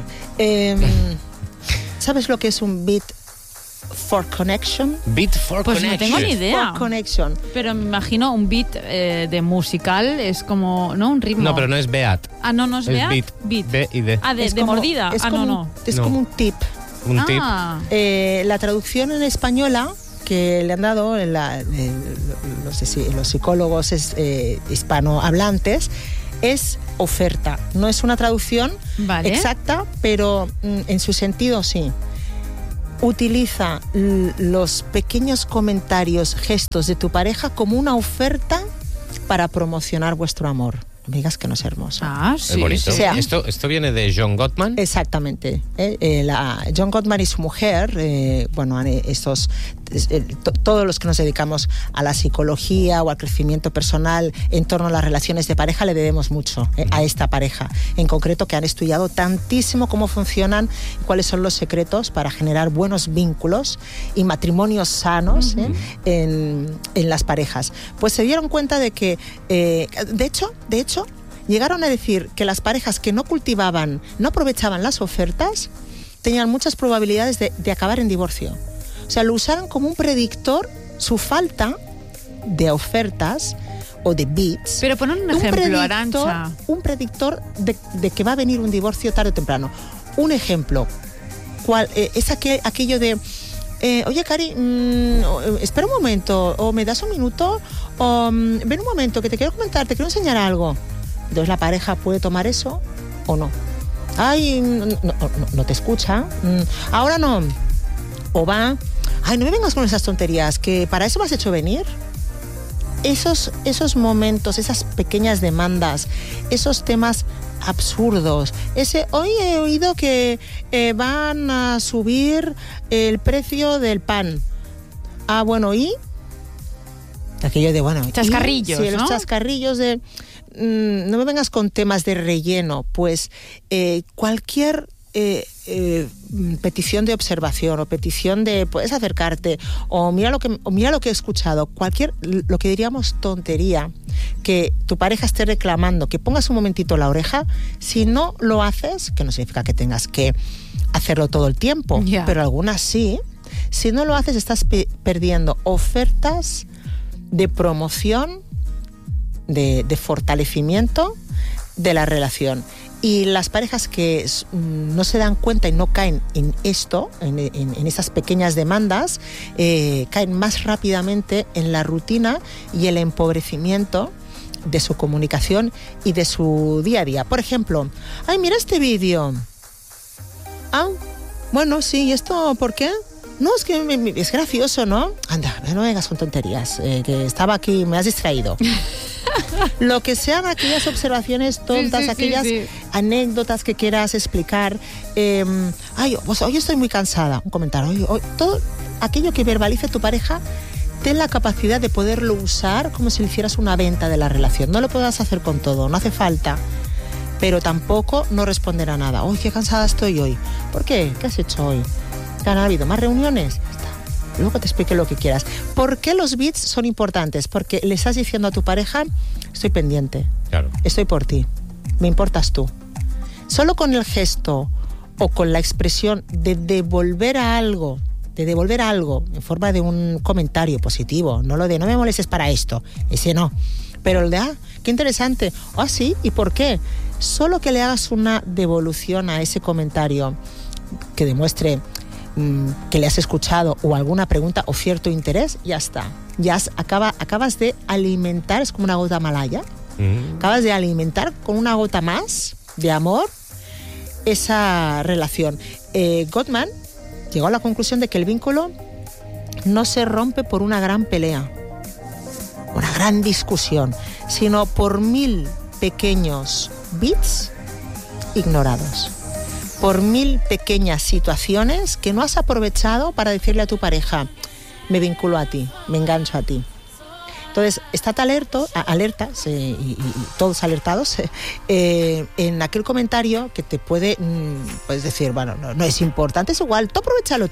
¿Sabes lo que es un beat for connection? Beat for Pues connection. no tengo ni idea. For connection. Pero me imagino un beat de musical, es como, ¿no? Un ritmo. No, pero no es beat. Ah, no es beat. Beat. B y D. Ah, de como, mordida. Es Ah, como, no. Es No. como un tip. Un tip. La traducción en española que le han dado los psicólogos hispanohablantes es oferta. No es una traducción exacta, pero en su sentido sí. Utiliza los pequeños comentarios, gestos de tu pareja como una oferta para promocionar vuestro amor. No me digas que no es hermoso. Ah, sí. Es bonito. Sí. Esto viene de John Gottman. Exactamente. John Gottman y su mujer, todos los que nos dedicamos a la psicología o al crecimiento personal en torno a las relaciones de pareja, le debemos mucho a esta pareja. En concreto, que han estudiado tantísimo cómo funcionan y cuáles son los secretos para generar buenos vínculos y matrimonios sanos en las parejas. Pues se dieron cuenta de que, de hecho, llegaron a decir que las parejas que no aprovechaban las ofertas, tenían muchas probabilidades de acabar en divorcio. O sea, lo usaron como un predictor, su falta de ofertas o de beats. Pero ponen un ejemplo, Arantxa. Un predictor de que va a venir un divorcio tarde o temprano. Un ejemplo, es aquello de... oye, Cari, espera un momento, o me das un minuto, o ven un momento, que te quiero comentar, te quiero enseñar algo. Entonces la pareja puede tomar eso o no. Ay, no te escucha. Ahora no. O va, ay, no me vengas con esas tonterías, que para eso me has hecho venir. Esos momentos, esas pequeñas demandas, esos temas absurdos. Hoy he oído que van a subir el precio del pan. Ah, bueno, ¿y? Aquello de, bueno... Chascarrillos, sí, ¿no? Los chascarrillos de... no me vengas con temas de relleno. Pues cualquier... petición de observación o petición de puedes acercarte o mira lo que he escuchado, lo que diríamos tontería que tu pareja esté reclamando, que pongas un momentito la oreja. Si no lo haces, que no significa que tengas que hacerlo todo el tiempo, pero algunas sí. Si no lo haces, estás perdiendo ofertas de promoción, de fortalecimiento de la relación. Y las parejas que no se dan cuenta y no caen en esto, en esas pequeñas demandas, caen más rápidamente en la rutina y el empobrecimiento de su comunicación y de su día a día. Por ejemplo, ay, mira este vídeo. Ah, bueno, sí, ¿y esto por qué? No, es que es gracioso, ¿no? Anda, no me vengas con tonterías, que estaba aquí, me has distraído. Lo que sean aquellas observaciones tontas, aquellas anécdotas que quieras explicar. Ay, pues hoy estoy muy cansada. Un comentario. Hoy, todo aquello que verbalice tu pareja ten la capacidad de poderlo usar como si le hicieras una venta de la relación. No lo puedas hacer con todo, no hace falta. Pero tampoco no responder a nada. ¡Uy, qué cansada estoy hoy! ¿Por qué? ¿Qué has hecho hoy? ¿Han habido más reuniones? Luego te explique lo que quieras. ¿Por qué los bits son importantes? Porque le estás diciendo a tu pareja, estoy pendiente, Claro. estoy por ti, me importas tú. Solo con el gesto o con la expresión de devolver algo en forma de un comentario positivo, no lo de no me molestes para esto, ese no, pero el de qué interesante, sí, ¿y por qué? Solo que le hagas una devolución a ese comentario que demuestre que le has escuchado o alguna pregunta o cierto interés, ya está. Acabas de alimentar, es como una gota malaya, acabas de alimentar con una gota más de amor esa relación. Gottman llegó a la conclusión de que el vínculo no se rompe por una gran pelea, una gran discusión, sino por 1000 pequeños bits ignorados. Por 1000 pequeñas situaciones que no has aprovechado para decirle a tu pareja, me vinculo a ti, me engancho a ti. Entonces, estate alertas y todos alertados en aquel comentario que te puede puedes decir, bueno, no es importante, es igual, tú aprovechalo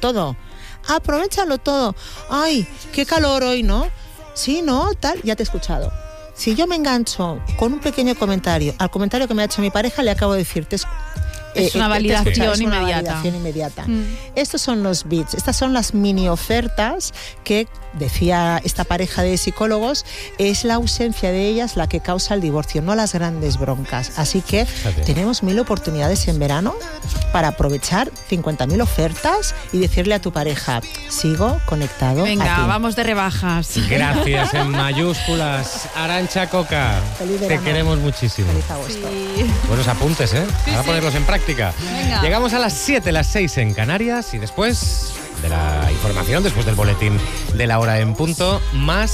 todo. Ay, qué calor hoy, ¿no? Sí, ¿no? Tal, ya te he escuchado. Si yo me engancho con un pequeño comentario al comentario que me ha hecho mi pareja, le acabo de decir, es una validación inmediata. Estos son los bits, estas son las mini ofertas que, decía esta pareja de psicólogos, es la ausencia de ellas la que causa el divorcio, no las grandes broncas. Así que tenemos 1000 oportunidades en verano para aprovechar 50.000 ofertas y decirle a tu pareja, sigo conectado. Venga, a ti. vamos de rebajas. Gracias en mayúsculas. Arantxa Coca, te queremos muchísimo. Feliz agosto. Sí. Buenos apuntes, ¿eh? Para ponerlos en práctica. Venga. Llegamos a las 7, las 6 en Canarias y después de la información, después del boletín de la hora en punto, más